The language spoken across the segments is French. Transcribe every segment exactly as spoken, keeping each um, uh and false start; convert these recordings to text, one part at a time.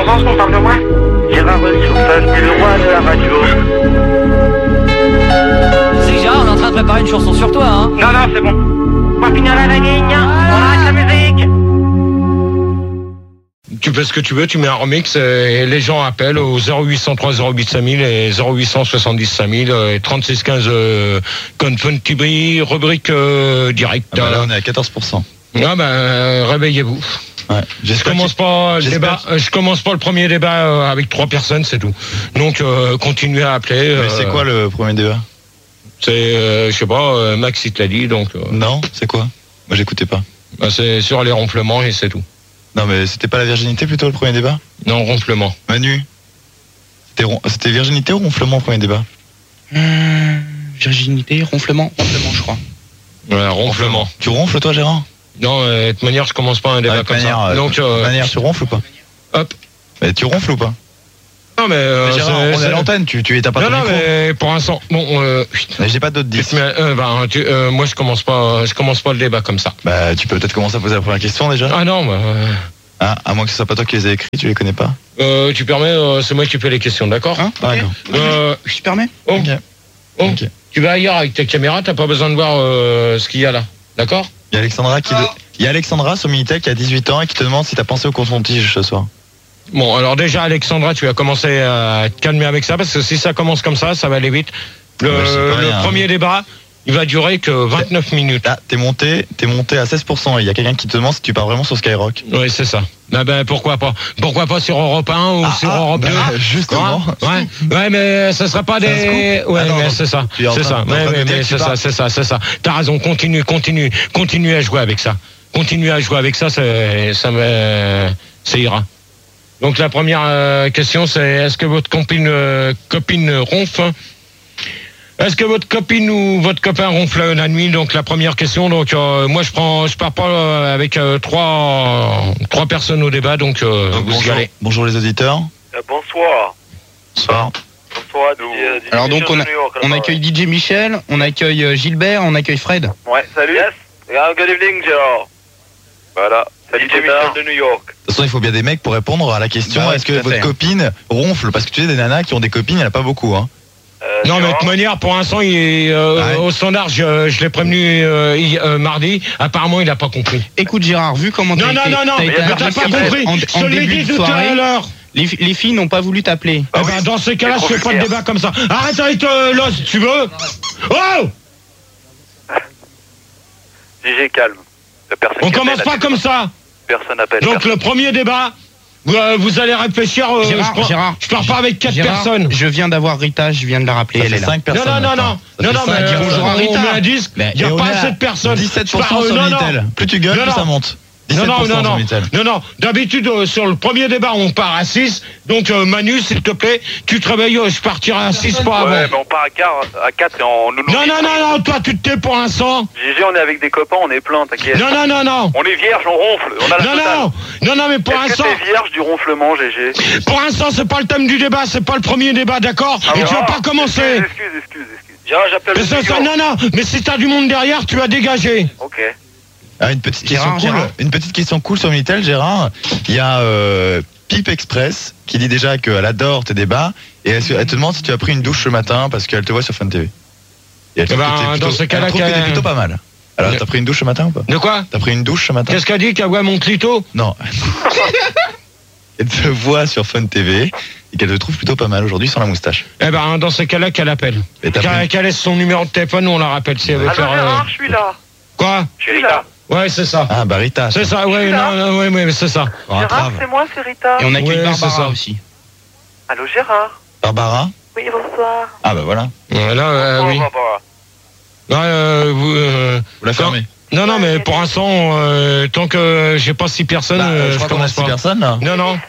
Provence, on parle de moi. Gérard Surface, mais le roi de la radio. C'est Gérard, on est en train de préparer une chanson sur toi, hein. Non, non, c'est bon. On va finir la ligne. On arrête la musique. Tu fais ce que tu veux, tu mets un remix et les gens appellent au zéro huit cent trois zéro huit cinq mille et zéro huit cent soixante-dix cinq mille et trente-six quinze euh, Confun-Tibri, rubrique euh, direct. Ah bah là on est à quatorze pour cent. Ah ben euh, réveillez-vous. Ouais, je commence pas le débat, que... je commence pas le premier débat euh, avec trois personnes, c'est tout. Donc euh, continuez à appeler. Mais euh, c'est quoi le premier débat? C'est euh, je sais pas, euh, Max il te l'a dit donc. Euh... Non, c'est quoi? Moi j'écoutais pas. Bah, c'est sur les ronflements et c'est tout. Non mais c'était pas la virginité plutôt le premier débat? Non, ronflement. Manu, c'était, ron... c'était virginité ou ronflement le premier débat? euh, Virginité, ronflement, ronflement je crois. Ouais, ronflement. Tu ronfles toi Gérard? Non, euh, de toute manière je commence pas un débat ah, comme manière, ça. Euh, Donc, de euh, manière tu ronfles ou pas? Hop. Mais tu ronfles ou pas? Non mais, euh, mais Gérard, on est à l'antenne, tu, tu t'as pas non, ton non, micro. mais pour l'instant, bon, euh, mais j'ai pas d'autres dix. Mais, euh, bah, tu, euh, moi je commence pas, je commence pas le débat comme ça. Bah tu peux peut-être commencer à poser la première question déjà. Ah non, bah, euh... ah, à moins que ce soit pas toi qui les ai écrits, tu les connais pas. Euh, tu permets, euh, c'est moi qui fais les questions, d'accord? Hein okay. Ah, euh, je te permets. Oh, ok. Oh, okay. Tu vas ailleurs avec ta caméra, t'as pas besoin de voir euh, ce qu'il y a là, d'accord? Il y a Alexandra qui, de... il y a Alexandra sur Minitel qui a dix-huit ans et qui te demande si t'as pensé au coton-tige ce soir. Bon, alors déjà, Alexandra, tu vas commencer à te calmer avec ça, parce que si ça commence comme ça, ça va aller vite. Le, ouais, le rien, premier hein. débat, il va durer que vingt-neuf minutes. Ah, t'es monté, t'es monté à seize pour cent. Il y a quelqu'un qui te demande si tu pars vraiment sur Skyrock. Oui, c'est ça. Ah ben, pourquoi pas? Pourquoi pas sur Europe un ou ah, sur ah, Europe deux? Bah, justement. Ouais, ouais, mais ça sera pas des... Ouais, ah, mais c'est ça. C'est ça. Mais, mais, mais c'est ça, c'est ça, c'est ça. T'as raison, continue, continue, continue à jouer avec ça. Continue à jouer avec ça, c'est, ça me... ça ira. Donc la première euh, question c'est est-ce que votre copine euh, copine ronfle? Est-ce que votre copine ou votre copain ronfle la nuit? Donc la première question. Donc euh, moi je prends je pars pas euh, avec euh, trois trois personnes au débat donc, euh, donc vous bonjour, allez. Bonjour les auditeurs. Euh, bonsoir. Bonsoir. Bonsoir. D J, alors donc on, a, on accueille D J Michel, on accueille Gilbert, on accueille Fred. Ouais, salut. Yes. Good evening Gérard. Voilà. Salut D J Michel de New York. De toute façon, il faut bien des mecs pour répondre à la question bah, est-ce que votre copine ronfle? Parce que tu sais, des nanas qui ont des copines, il n'y en a pas beaucoup. Hein. Euh, non, mais de toute manière, pour l'instant, il est euh, ouais. au standard. Je, je l'ai prévenu euh, euh, mardi. Apparemment, il n'a pas compris. Écoute, Gérard, vu comment non, t'as non, été, non, non, t'as été non, t'as pas compris. En, en, en début de soirée, les, les filles n'ont pas voulu t'appeler. Ah, oui. bah, dans ce cas-là, je fais pas de débat comme ça. Arrête avec euh, l'os, si tu veux. Oh D J, calme. On commence pas comme ça. Personne appelle. Donc personne. le premier débat, vous, euh, vous allez réfléchir. Euh, Gérard, je, prends, Gérard, je pars pas avec quatre Gérard, personnes. Je viens d'avoir Rita, je viens de la rappeler. Ça elle est là. cinq personnes. Non, non, non, non, non, non, mais bonjour à Rita. On met un disque. Il n'y a pas assez de personnes. dix-sept pour cent sur Minitel. Plus tu gueules, plus ça monte. Non, non, non, non, non, non. D'habitude, euh, sur le premier débat, on part à six. Donc, euh, Manu, s'il te plaît, tu te réveilles, euh, je partirai à six pas avant. Ouais, mais on part à quatre et on nous... Non, non, non, non, toi, tu te tais pour l'instant. G G, on est avec des copains, on est plein, t'inquiète. Non, non, non, non. On est vierge, on ronfle. On a la non, totale. non, non, non, mais pour l'instant... Est-ce que t'es vierge du ronflement, G G? Pour l'instant, c'est pas le thème du débat, c'est pas le premier débat, d'accord? ah, Et ouais, tu vas ah, pas commencer. Excuse, excuse, excuse, excuse. Gérard, j'appelle le ça, ça, Non, non, mais si t'as du monde derrière, tu vas dégager. Ok. Ah, une petite Gérard, question cool. Gérard. Une petite question cool sur Minitel, Gérard. Il y a euh, Pipe Express qui dit déjà qu'elle adore tes débats et elle, elle te demande si tu as pris une douche ce matin parce qu'elle te voit sur Fun T V. Et elle trouve ben, que t'es plutôt, dans ce cas-là, elle trouve que t'es plutôt pas mal. Alors, t'as pris une douche ce matin ou pas? De quoi? T'as pris une douche ce matin? Qu'est-ce qu'a dit? Qu'elle voit mon clito? Non. Elle te voit sur Fun T V et qu'elle te trouve plutôt pas mal aujourd'hui sans la moustache. Eh ben, dans ce cas-là, qu'elle appelle. Qu'elle qu laisse son numéro de téléphone, on la rappelle si elle veut Alors, faire... Gérard, euh... je suis là. Quoi? Je suis là. Ouais, c'est ça. Ah, bah Rita. C'est ça, ouais, non, non, ouais, ouais, c'est ça. Gérard, c'est moi, c'est Rita. Et on accueille ouais, Barbara aussi. Allô, Gérard? Barbara? Oui, bonsoir. Ah, bah voilà. Ouais, là, euh, oui. Barbara. Là, euh, vous... Euh, vous la fermez. Non, non, mais pour l'instant, euh, tant que j'ai pas six personnes, bah, euh, je crois je qu'on a commence six pas. personnes, là. Non, non.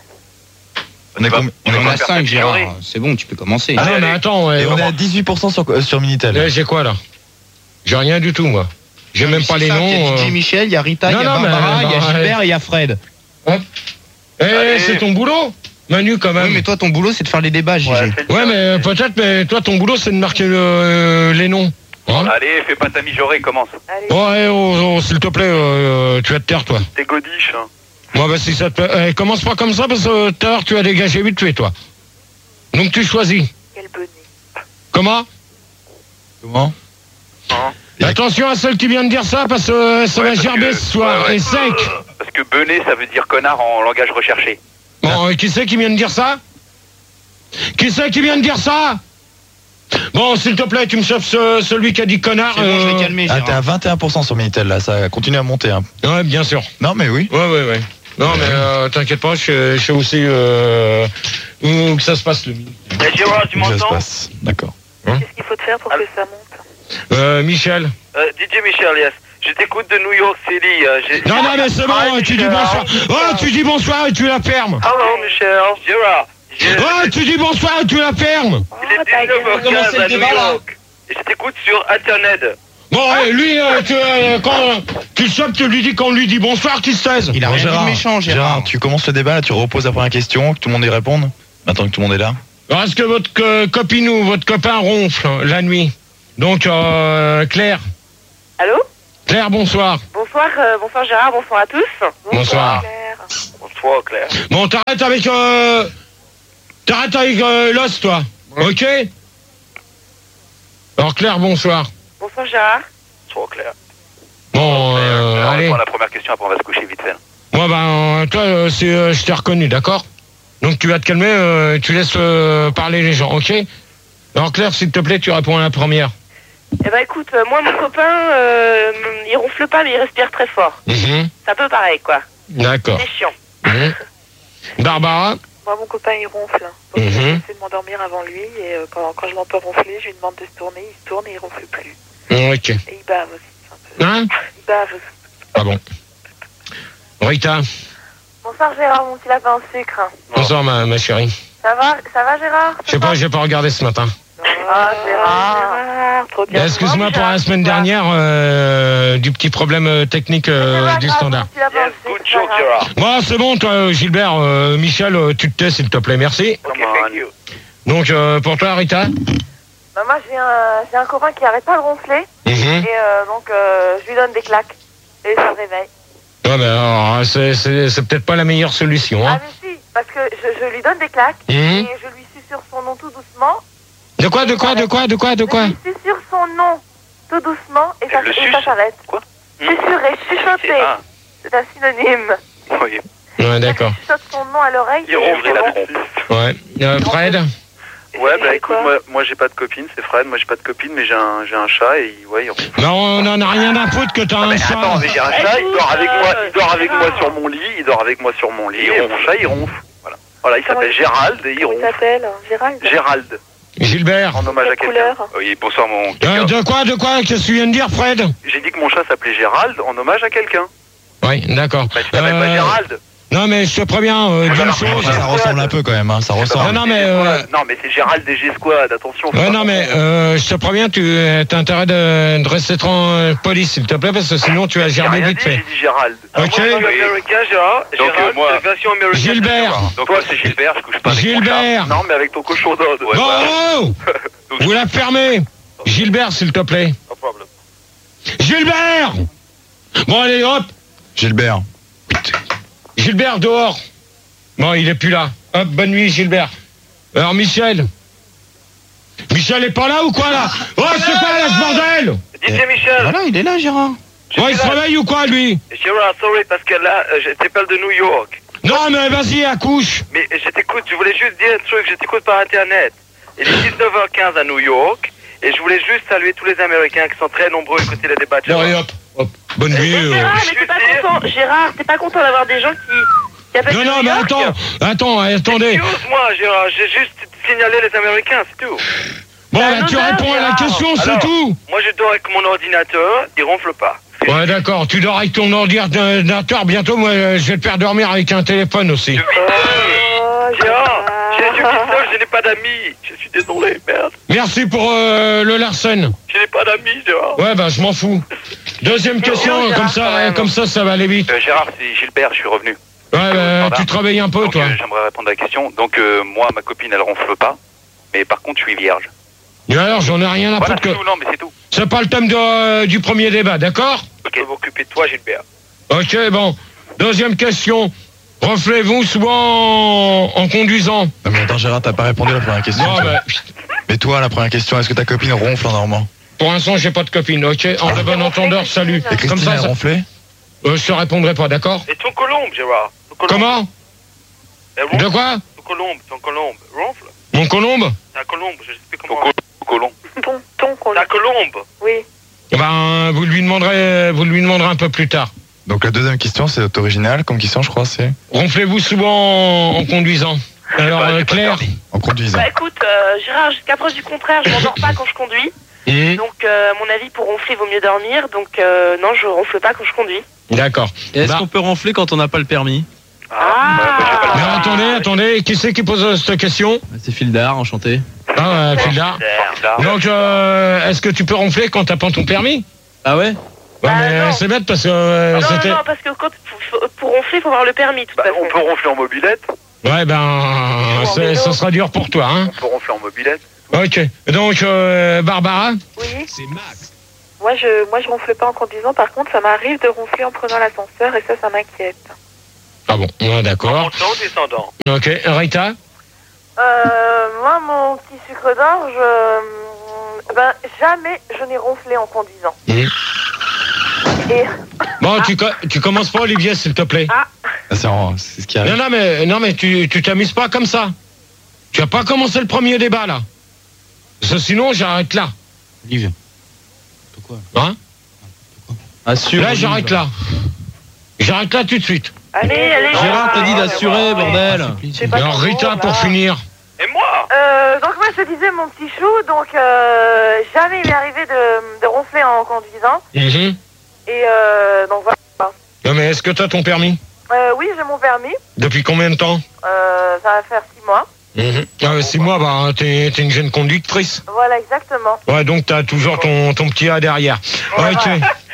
On est combien? On, on a cinq, Gérard. Gérard. C'est bon, tu peux commencer. Ah non, mais attends, ouais, et on est à dix-huit pour cent sur, sur Minitel. Eh, j'ai quoi, là? J'ai rien du tout, moi. J'ai même pas les noms. Il y a D J Michel, il y a Rita, il y a Barbara, il y a Gilbert et il y a Fred. Hop. Eh, c'est ton boulot, Manu, quand même. Oui, mais toi, ton boulot, c'est de faire les débats, G G. Ouais, ouais mais peut-être, mais toi, ton boulot, c'est de marquer le, euh, les noms. Hein? Allez, fais pas ta mijaurée, commence. Allez. Oh, oh, oh, s'il te plaît, euh, tu vas te taire, toi. T'es godiche, hein. Bon, bah, si ça te... Eh, commence pas comme ça, parce que tout à l'heure, tu as dégagé vite fait, toi. Donc, tu choisis. Quel bonnet. Comment? Comment? Attention à celle qui vient de dire ça, parce que euh, ça Ouais, va parce gerber que- ce soir. ouais, ouais. Et sec. Parce que benet, ça veut dire connard en langage recherché. Bon, euh, qui c'est qui vient de dire ça? Qui c'est qui vient de dire ça? Bon, s'il te plaît, tu me chauffes ce- celui qui a dit connard. C'est bon, je euh, vais calmer, Ah, Gérard. t'es à vingt et un pour cent sur Minitel là, ça continue à monter. Hein. Ouais, bien sûr. Non, mais oui. Ouais, ouais, ouais. Non, mais euh, t'inquiète pas, je, je sais aussi euh, où que ça se passe le midi. Eh, Gérard, tu Ça se m'entends? passe. D'accord. Qu'est-ce qu'il faut te faire pour que ça monte? Euh, Michel. Euh, D J Michel, yes. Je t'écoute de New York City. euh, j'ai- Non, non, mais c'est bon, Hi, tu dis Michel. bonsoir. Oh, tu dis bonsoir et tu la fermes. Hello, Michel. Gérard. je- Oh, tu dis bonsoir et tu la fermes. Il est Oh, ta dix-neuf heures gueule. quinze à New York. Et je t'écoute sur Internet. Bon, euh, lui, euh, tu, euh, quand tu le chopes, tu lui dis qu'on lui dit bonsoir, qu'il se taise. Il a Bon, rien dit de méchant, Gérard. tu commences le débat, là, tu reposes la première question, que tout le monde y réponde. Maintenant que tout le monde est là. Alors, est-ce que votre co- copine ou votre copain ronfle hein, la nuit? Donc, euh, Claire. Allô? Claire, bonsoir. Bonsoir, euh, bonsoir Gérard, bonsoir à tous. Bonsoir. Claire. Bonsoir, Claire. Bon, t'arrêtes avec... Euh, t'arrêtes avec euh, l'os, toi. Ok? Alors, Claire, bonsoir. Bonsoir Gérard. Bonsoir, Claire. Bon, euh, Alors, on allez. répond à la première question, après on va se coucher vite fait. Moi, ben, toi, euh, c'est, euh, je t'ai reconnu, d'accord? Donc, tu vas te calmer, euh, tu laisses euh, parler les gens, ok? Alors, Claire, s'il te plaît, tu réponds à la première. Eh ben écoute, euh, moi mon copain, euh, il ronfle pas mais il respire très fort. Mhm. C'est un peu pareil quoi. D'accord. C'est chiant. Mhm. Barbara? Moi mon copain il ronfle. Donc Mhm. j'essaie de m'endormir avant lui et euh, quand, quand je l'entends ronfler, je lui demande de se tourner, il se tourne et il ronfle plus. Ok. Et il bave aussi. un peu. Hein? Il bave. Ah bon. Rita? Bonsoir Gérard, mon petit lapin au sucre. Bonsoir, ma, ma chérie. Ça va, ça va Gérard? Je sais pas, j'ai pas regardé ce matin. Ah Gérard. Gérard, trop bien. Excuse-moi pour la semaine dernière euh, du petit problème euh, technique euh, du standard. Yes, good joke, Gérard. Bon, c'est bon, toi, Gilbert, euh, Michel, euh, tu te tais, s'il te plaît, merci. Come on. Donc, euh, pour toi, Rita? Bah, moi j'ai un, j'ai un copain qui arrête pas de ronfler Mhm. et euh, donc euh, je lui donne des claques et ça le réveille. Ouais, mais alors, c'est, c'est, c'est peut-être pas la meilleure solution, Ah hein. mais si, parce que je, je lui donne des claques Mhm. et je lui susurre son nom tout doucement. De quoi, de quoi, de quoi, de quoi, de quoi? Je lui susurre son nom tout doucement et ça, Le et suce ça s'arrête. Quoi? Susurrer, chuchoter, Ah, c'est un synonyme. oui. Ouais, d'accord. Je chuchote son nom à l'oreille. Il et ronfle c'est la bon. trompe. Ouais. Euh, Fred? Ouais, bah C'est écoute, quoi? moi, moi j'ai pas de copine, c'est Fred, moi j'ai pas de copine, mais j'ai un, j'ai un chat et il- ouais, il ronfle. Non, on en a rien à foutre que t'as un Mais chat. attends, mais j'ai un chat, il dort avec moi, il dort avec moi sur mon lit, il dort avec moi sur mon lit, et mon chat il ronfle. Voilà. Voilà, il Comment s'appelle il- Gérald et il Comment il ronfle. s'appelle? Gérald. Gérald, Gilbert? en hommage à Quelle quelqu'un. couleur? Oui, bonsoir mon Euh, de quoi, de quoi? Qu'est-ce que tu viens de dire, Fred? J'ai dit que mon chat s'appelait Gérald en hommage à quelqu'un. Oui, d'accord. Bah tu t'appelles pas Euh, Gérald. non, mais je te préviens euh, d'une Alors, chose. moi, Ça ressemble un peu quand même, hein, ça Non, ressemble. non, mais, euh, Non mais c'est Gérald des G-Squad, attention. faut Ouais, pas non, mais confondre. euh, je te préviens, tu as intérêt de, de rester en police, s'il te plaît, parce que sinon tu vas J'ai gerber rien vite dit, fait. j'ai dit Gérald. Ok. Moi, je suis américain, Gérard. Donc, Gérald, euh, moi- c'est la version américaine. Gilbert. Donc toi c'est Gilbert, je couche pas avec mon Gilbert. chat. Non mais avec ton cochon d'ode. Ouais, Bon, voilà. oh vous la fermez. Gilbert, s'il te plaît. No problem. Gilbert. Bon, allez, hop. Gilbert. Gilbert, dehors. Bon, il est plus là. Hop, bonne nuit, Gilbert. Alors, Michel. Michel est pas là ou quoi, là? Oh, c'est quoi, là, ce bordel? D J Michel. Voilà, il est là, Gérard. je Oh, suis il se là. réveille ou quoi, lui? Gérard, sorry, parce que là, euh, je t'appelle de New York. Non, mais vas-y, accouche. Mais je t'écoute, je voulais juste dire un truc, je t'écoute par Internet. Il est dix-neuf heures quinze à New York, et je voulais juste saluer tous les Américains qui sont très nombreux à écouter les débats de Bon, Gérard. allez, hop, hop. Bonne nuit. euh. Gérard, mais t'es pas content, Gérard, t'es pas content d'avoir des gens qui, qui appellent Non, de non, New mais York? attends, attends, attendez. Excuse-moi, Gérard, j'ai juste signalé les Américains, c'est tout. Bon, C'est un bah, tu honneur, réponds à la Gérard. question, c'est Alors. tout. Moi, je dors avec mon ordinateur, il ronfle pas. Ouais, d'accord, tu dors avec ton ordinateur, bientôt, moi, euh, je vais te faire dormir avec un téléphone aussi. Je vis Oh, Gérard, je Gérard. suis seul, je n'ai pas d'amis. Je suis désolé, merde. Merci pour euh, le Larsen. Je n'ai pas d'amis, Gérard. Ouais, bah, je m'en fous. Deuxième question, Gérard, comme ça, quand même. comme ça, ça va aller vite. Euh, Gérard, c'est Gilbert, je suis revenu. Ouais, bah, tu te réveilles un peu, Donc, toi. euh, j'aimerais répondre à la question. Donc, euh, moi, ma copine, elle ronfle pas. Mais par contre, je suis vierge. Et alors, j'en ai rien à Voilà, foutre c'est que... tout, non, mais c'est tout. C'est pas le thème de, euh, du premier débat, d'accord? Ok, vous occupez de toi, Gilbert. Ok, bon. Deuxième question. Ronflez-vous souvent en, en conduisant? Non mais attends Gérard, t'as pas répondu à la première question. Non, bah, Mais toi, la première question, est-ce que ta copine ronfle en dormant? pour l'instant, j'ai pas de copine, ok? En de bon entendeur, salut. Et Christine, Comme ça, elle ça- ronflait? euh, je te répondrai pas, d'accord? Et ton colombe, Gérard. Ton colombe. Comment? Elle ronfle. De quoi? Ton colombe, ton colombe. Ronfle. Mon colombe? Ta colombe, je sais plus Ton comment. col- colon. Ton, ton colombe. Ta colombe. Oui. Eh ben, vous lui demanderez, vous lui demanderez un peu plus tard. Donc la deuxième question, c'est original comme question, je crois, c'est Ronflez-vous souvent en conduisant? Alors, pas, euh, j'ai pas Claire? permis. en conduisant. Bah écoute, euh, Gérard, jusqu'à preuve du contraire, je m'endors pas quand je conduis. Hum, Donc, euh, à mon avis, pour ronfler, il vaut mieux dormir. Donc, euh, non, je ronfle pas quand je conduis. D'accord. Et est-ce Bah, qu'on peut ronfler quand on n'a pas le permis? Ah, bah, moi, j'ai pas le mais permis. attendez, attendez, qui c'est qui pose euh, cette question? C'est Fildar, enchanté. Ah, euh, Fildar. Bizarre. Donc, euh, est-ce que tu peux ronfler quand t'as pas ton permis? Ah ouais? Ouais, Bah, mais non. c'est bête parce que euh, non, c'était... non, parce que quand, faut- faut- pour ronfler, il faut avoir le permis, de toute Bah, façon. on peut ronfler en mobilette. Ouais, ben, c'est- ce sera dur pour toi, hein. On peut ronfler en mobilette. Ok. Donc, euh, Barbara? Oui. C'est Max. Moi, je, moi, je ronfle pas en conduisant. Par contre, ça m'arrive de ronfler en prenant l'ascenseur et ça, ça m'inquiète. Ah bon, ouais, En d'accord. montant ou descendant? Ok, Rita? Euh, moi, mon petit sucre d'orge, euh, ben, jamais je n'ai ronflé en conduisant. Mhm. Et, Bon, tu, co- tu commences pas, Olivier, s'il te plaît. Ah, c'est en- c'est ce qui Non, arrive. non, mais, non, mais tu tu t'amuses pas comme ça. Tu vas pas commencer le premier débat, là. Parce que sinon, j'arrête là. Olivier. Pourquoi? Hein? Assure. Là, j'arrête là. J'arrête là tout de suite. allez, allez. Gérard t'a dit Gérard. d'assurer, bordel. C'est pas Alors, ton Rita, jour, pour là. finir. Et moi? Euh, donc moi, je te disais, mon petit chou, donc euh, jamais il m'est arrivé de, de ronfler en conduisant. Mhm. Et euh, donc voilà. Non, mais est-ce que t'as ton permis? Euh, oui, j'ai mon permis. Depuis combien de temps? Euh, ça va faire six mois. Mhm. Ah, six mois, bah, t'es t'es une jeune conductrice. Voilà, exactement. Ouais, donc t'as toujours ton, ton petit A derrière. Ok.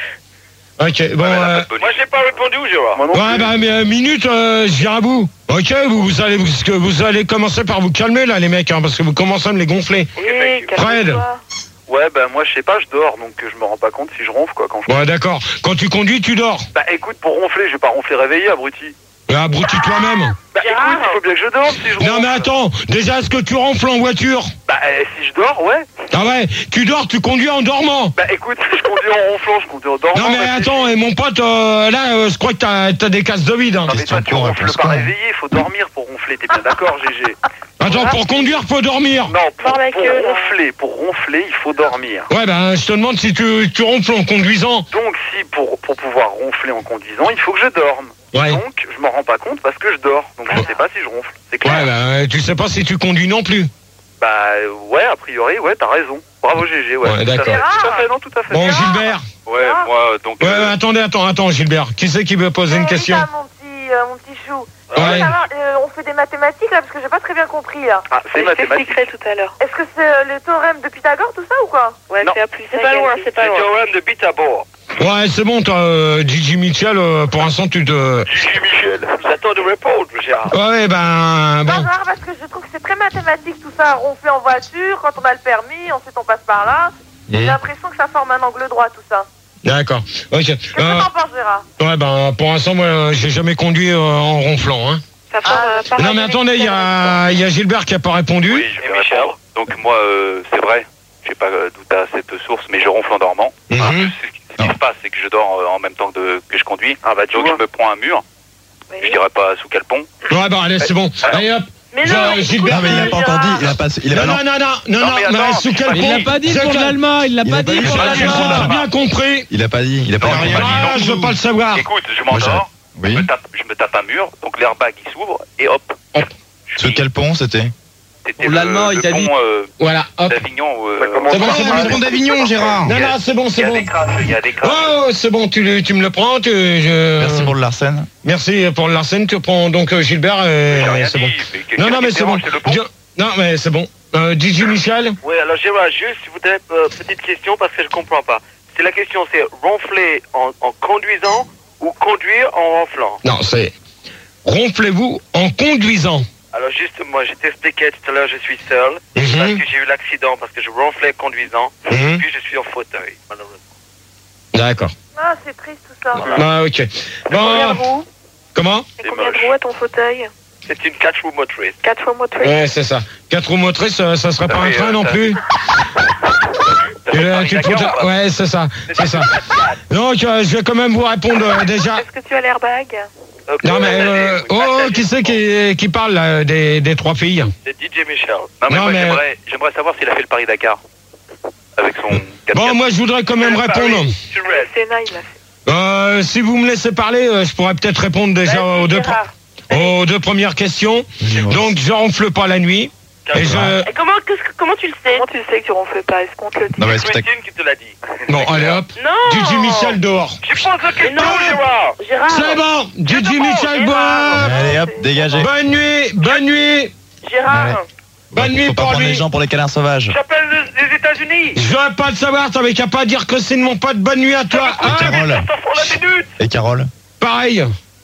Ok, bon, euh, Moi, j'ai pas répondu, Gérard. Moi non ouais, plus. bah, mais, euh, minute, euh, je viens à bout. Ok, vous, vous allez, vous, que vous allez commencer par vous calmer, là, les mecs, hein, parce que vous commencez à me les gonfler. Oui, Fred. calme-toi. Ouais, bah moi je sais pas, je dors, donc euh, je me rends pas compte si je ronfle quoi quand je... Ouais, d'accord. Quand tu conduis, tu dors. Bah écoute, pour ronfler, je vais pas ronfler réveillé, abruti. Bah, abrutis toi-même. Bah Gérard. écoute, il faut bien que je dorme si je ronfle. Non, mais attends, déjà, est-ce que tu ronfles en voiture? Bah euh, si je dors, ouais. Ah ouais, tu dors, tu conduis en dormant. Bah écoute, si je conduis en ronflant, je conduis en dormant. Non, mais réfléchis. attends, et mon pote, euh, là, euh, je crois que t'as t'as des cases de vide. Hein. Non mais toi tu Question con, ronfles réponse pas con. réveillé, il faut dormir pour ronfler, t'es bien d'accord G G? Attends, pour conduire, faut dormir. Non, pour, Par la pour queue, là. ronfler, pour ronfler, il faut dormir. Ouais, ben, je te demande si tu, tu ronfles en conduisant. Donc si pour, pour pouvoir ronfler en conduisant, il faut que je dorme. Ouais. Donc je m'en rends pas compte parce que je dors. Donc je sais pas si je ronfle, c'est clair. Ouais, ben, tu sais pas si tu conduis non plus. Bah euh, ouais, a priori, ouais, t'as raison. Bravo G G, ouais. Ouais, tout à d'accord. fait. Tout à fait, non, tout à fait. Bon, Gilbert. Ouais, Ah. moi, donc... Ouais, euh, ouais, attendez, attends, attends, Gilbert. Qui c'est qui veut poser une Rita, question? mon petit, euh, mon petit chou. Ouais. Je veux savoir, euh, on fait des mathématiques là parce que j'ai pas très bien compris là. Ah, c'est Je mathématique. t'expliquerai tout à l'heure. Est-ce que c'est euh, le théorème de Pythagore tout ça ou quoi? Ouais, Non. c'est à plus C'est un pas loin, égale c'est B. pas Le loin. théorème de Pythagore. Ouais, c'est bon, toi, euh, Gigi Mitchell, euh, pour l'instant, tu te... Gigi Michel. J'attends de répondre, Gérard. Ouais, ben, Non, bon. Gérard, parce que je trouve que c'est très mathématique tout ça, ronfler en voiture, quand on a le permis, ensuite on passe par là. J'ai Mmh. l'impression que ça forme un angle droit tout ça. D'accord. Ok. Qu'est-ce que Euh, t'en penses, Gérard? ouais, ben, pour l'instant, moi, euh, j'ai jamais conduit euh, en ronflant, hein. Ça forme Ah, un parallèle Non, mais attendez, il y a, il y a Gilbert qui a pas répondu. Oui, je Et vais Michel. répondre. Donc moi, euh, c'est vrai, j'ai pas euh, douté à cette source, mais je ronfle en dormant. Mhm. Enfin, ce qui se passe, c'est que je dors euh, en même temps de- que je conduis. Ah bah tu Donc vois. je me prends un mur, Oui. je dirais pas sous quel pont. Ouais, bah, allez, c'est bon. Allez, hop. Mais Je- non, mais Gilbert, Non mais il l'a pas encore dit, il a pas... Il a Non, pas non, non, non, non, Non, non, mais mais attends, sous quel il pont? Il l'a pas dit C'est pour quel- l'allemand, il l'a Il pas a pas dit dit pour pour Ah, l'allemand. l'allemand. j'ai pas bien compris. Il a pas dit, il a pas Non, dit. rien dit. Ah, je veux pas le savoir. Écoute, je Moi, j'ai- m'endors, je, Oui. me tape, je me tape un mur, donc l'airbag il s'ouvre, et hop. Hop. Je Sur suis- quel pont c'était? C'était Pour le- l'allemand, il le t'a pont, dit. euh, Voilà, hop. d'Avignon. euh, Ça commence C'est bon, c'est bon, Le pont d'Avignon, Gérard. Non, non, c'est bon, Il y c'est a bon. des crashes, il y a des crashes. Oh, c'est bon, tu, le- tu me le prends. Tu, je... Merci pour le Larsen. Merci pour le Larsen. Tu prends donc euh, Gilbert. Et... J'ai rien c'est dit, bon. mais que- Non, qu'est-ce non, mais qui c'est bon. dérange, c'est le pont. Je- Non, mais c'est bon. Euh, Gigi Michel. Oui, alors Gérard, juste, je voudrais, euh, petite question parce que je comprends pas. C'est la question, c'est ronfler en, en conduisant ou conduire en ronflant? Non, c'est ronflez-vous en conduisant. Alors juste, moi, je t'expliquais tout à l'heure, je suis seul parce Mhm, que j'ai eu l'accident parce que je ronflais conduisant, mhm. puis je suis en fauteuil, malheureusement. D'accord. Ah, c'est triste tout ça. Ah, ok. Bon, Regarde-vous. Comment? Et combien de roues à ton fauteuil? C'est une quatre roues motrices. Quatre roues motrices. Ouais, c'est ça. Quatre roues motrices, ça, ça serait pas Ah un oui, train euh, non ça- plus? Ça fait Euh, Paris tu te Dakar, comptes- ou pas? Ouais, c'est ça. C'est ça. Donc, euh, je vais quand même vous répondre euh, déjà. Est-ce que tu as l'airbag? Euh, Non, mais. partagez, Euh, oui, oh, partagez. qui c'est qui, qui parle là, des, des trois filles? C'est D J Michel. Non, mais Non, moi, mais- j'aimerais, j'aimerais savoir s'il a fait le Paris-Dakar. Avec son quatre Bon, quatre. moi, je voudrais quand même répondre. Tu restes. C'est Naïm, là. Euh, si vous me laissez parler, euh, je pourrais peut-être répondre déjà Vas-y, aux deux, Gérard. aux deux premières questions. Dis-moi. Donc, je ronfle pas la nuit. Et je. Et comment, qu'est-ce que- comment tu le sais? Comment tu sais que tu ronfles pas? Est-ce qu'on te le dit? Non, mais est-ce que t'as- Christine qui te l'a dit. Bon, allez hop. Non. Didi Michel dehors. Je pose la question, non. Gérard. Gérard. C'est bon. Didi Michel Gérard. bois. Allez hop, dégagez. Bonne nuit, bonne nuit. Gérard. Ouais. Bonne nuit Faut pas pour prendre lui. les gens pour les câlins sauvages. J'appelle les, les États-Unis. Je veux pas le savoir, t'avais qu'à pas dire que c'est de mon pote. Bonne nuit à toi. Et Hein Carole. Ça prend la minute. Et Carole. Pareil.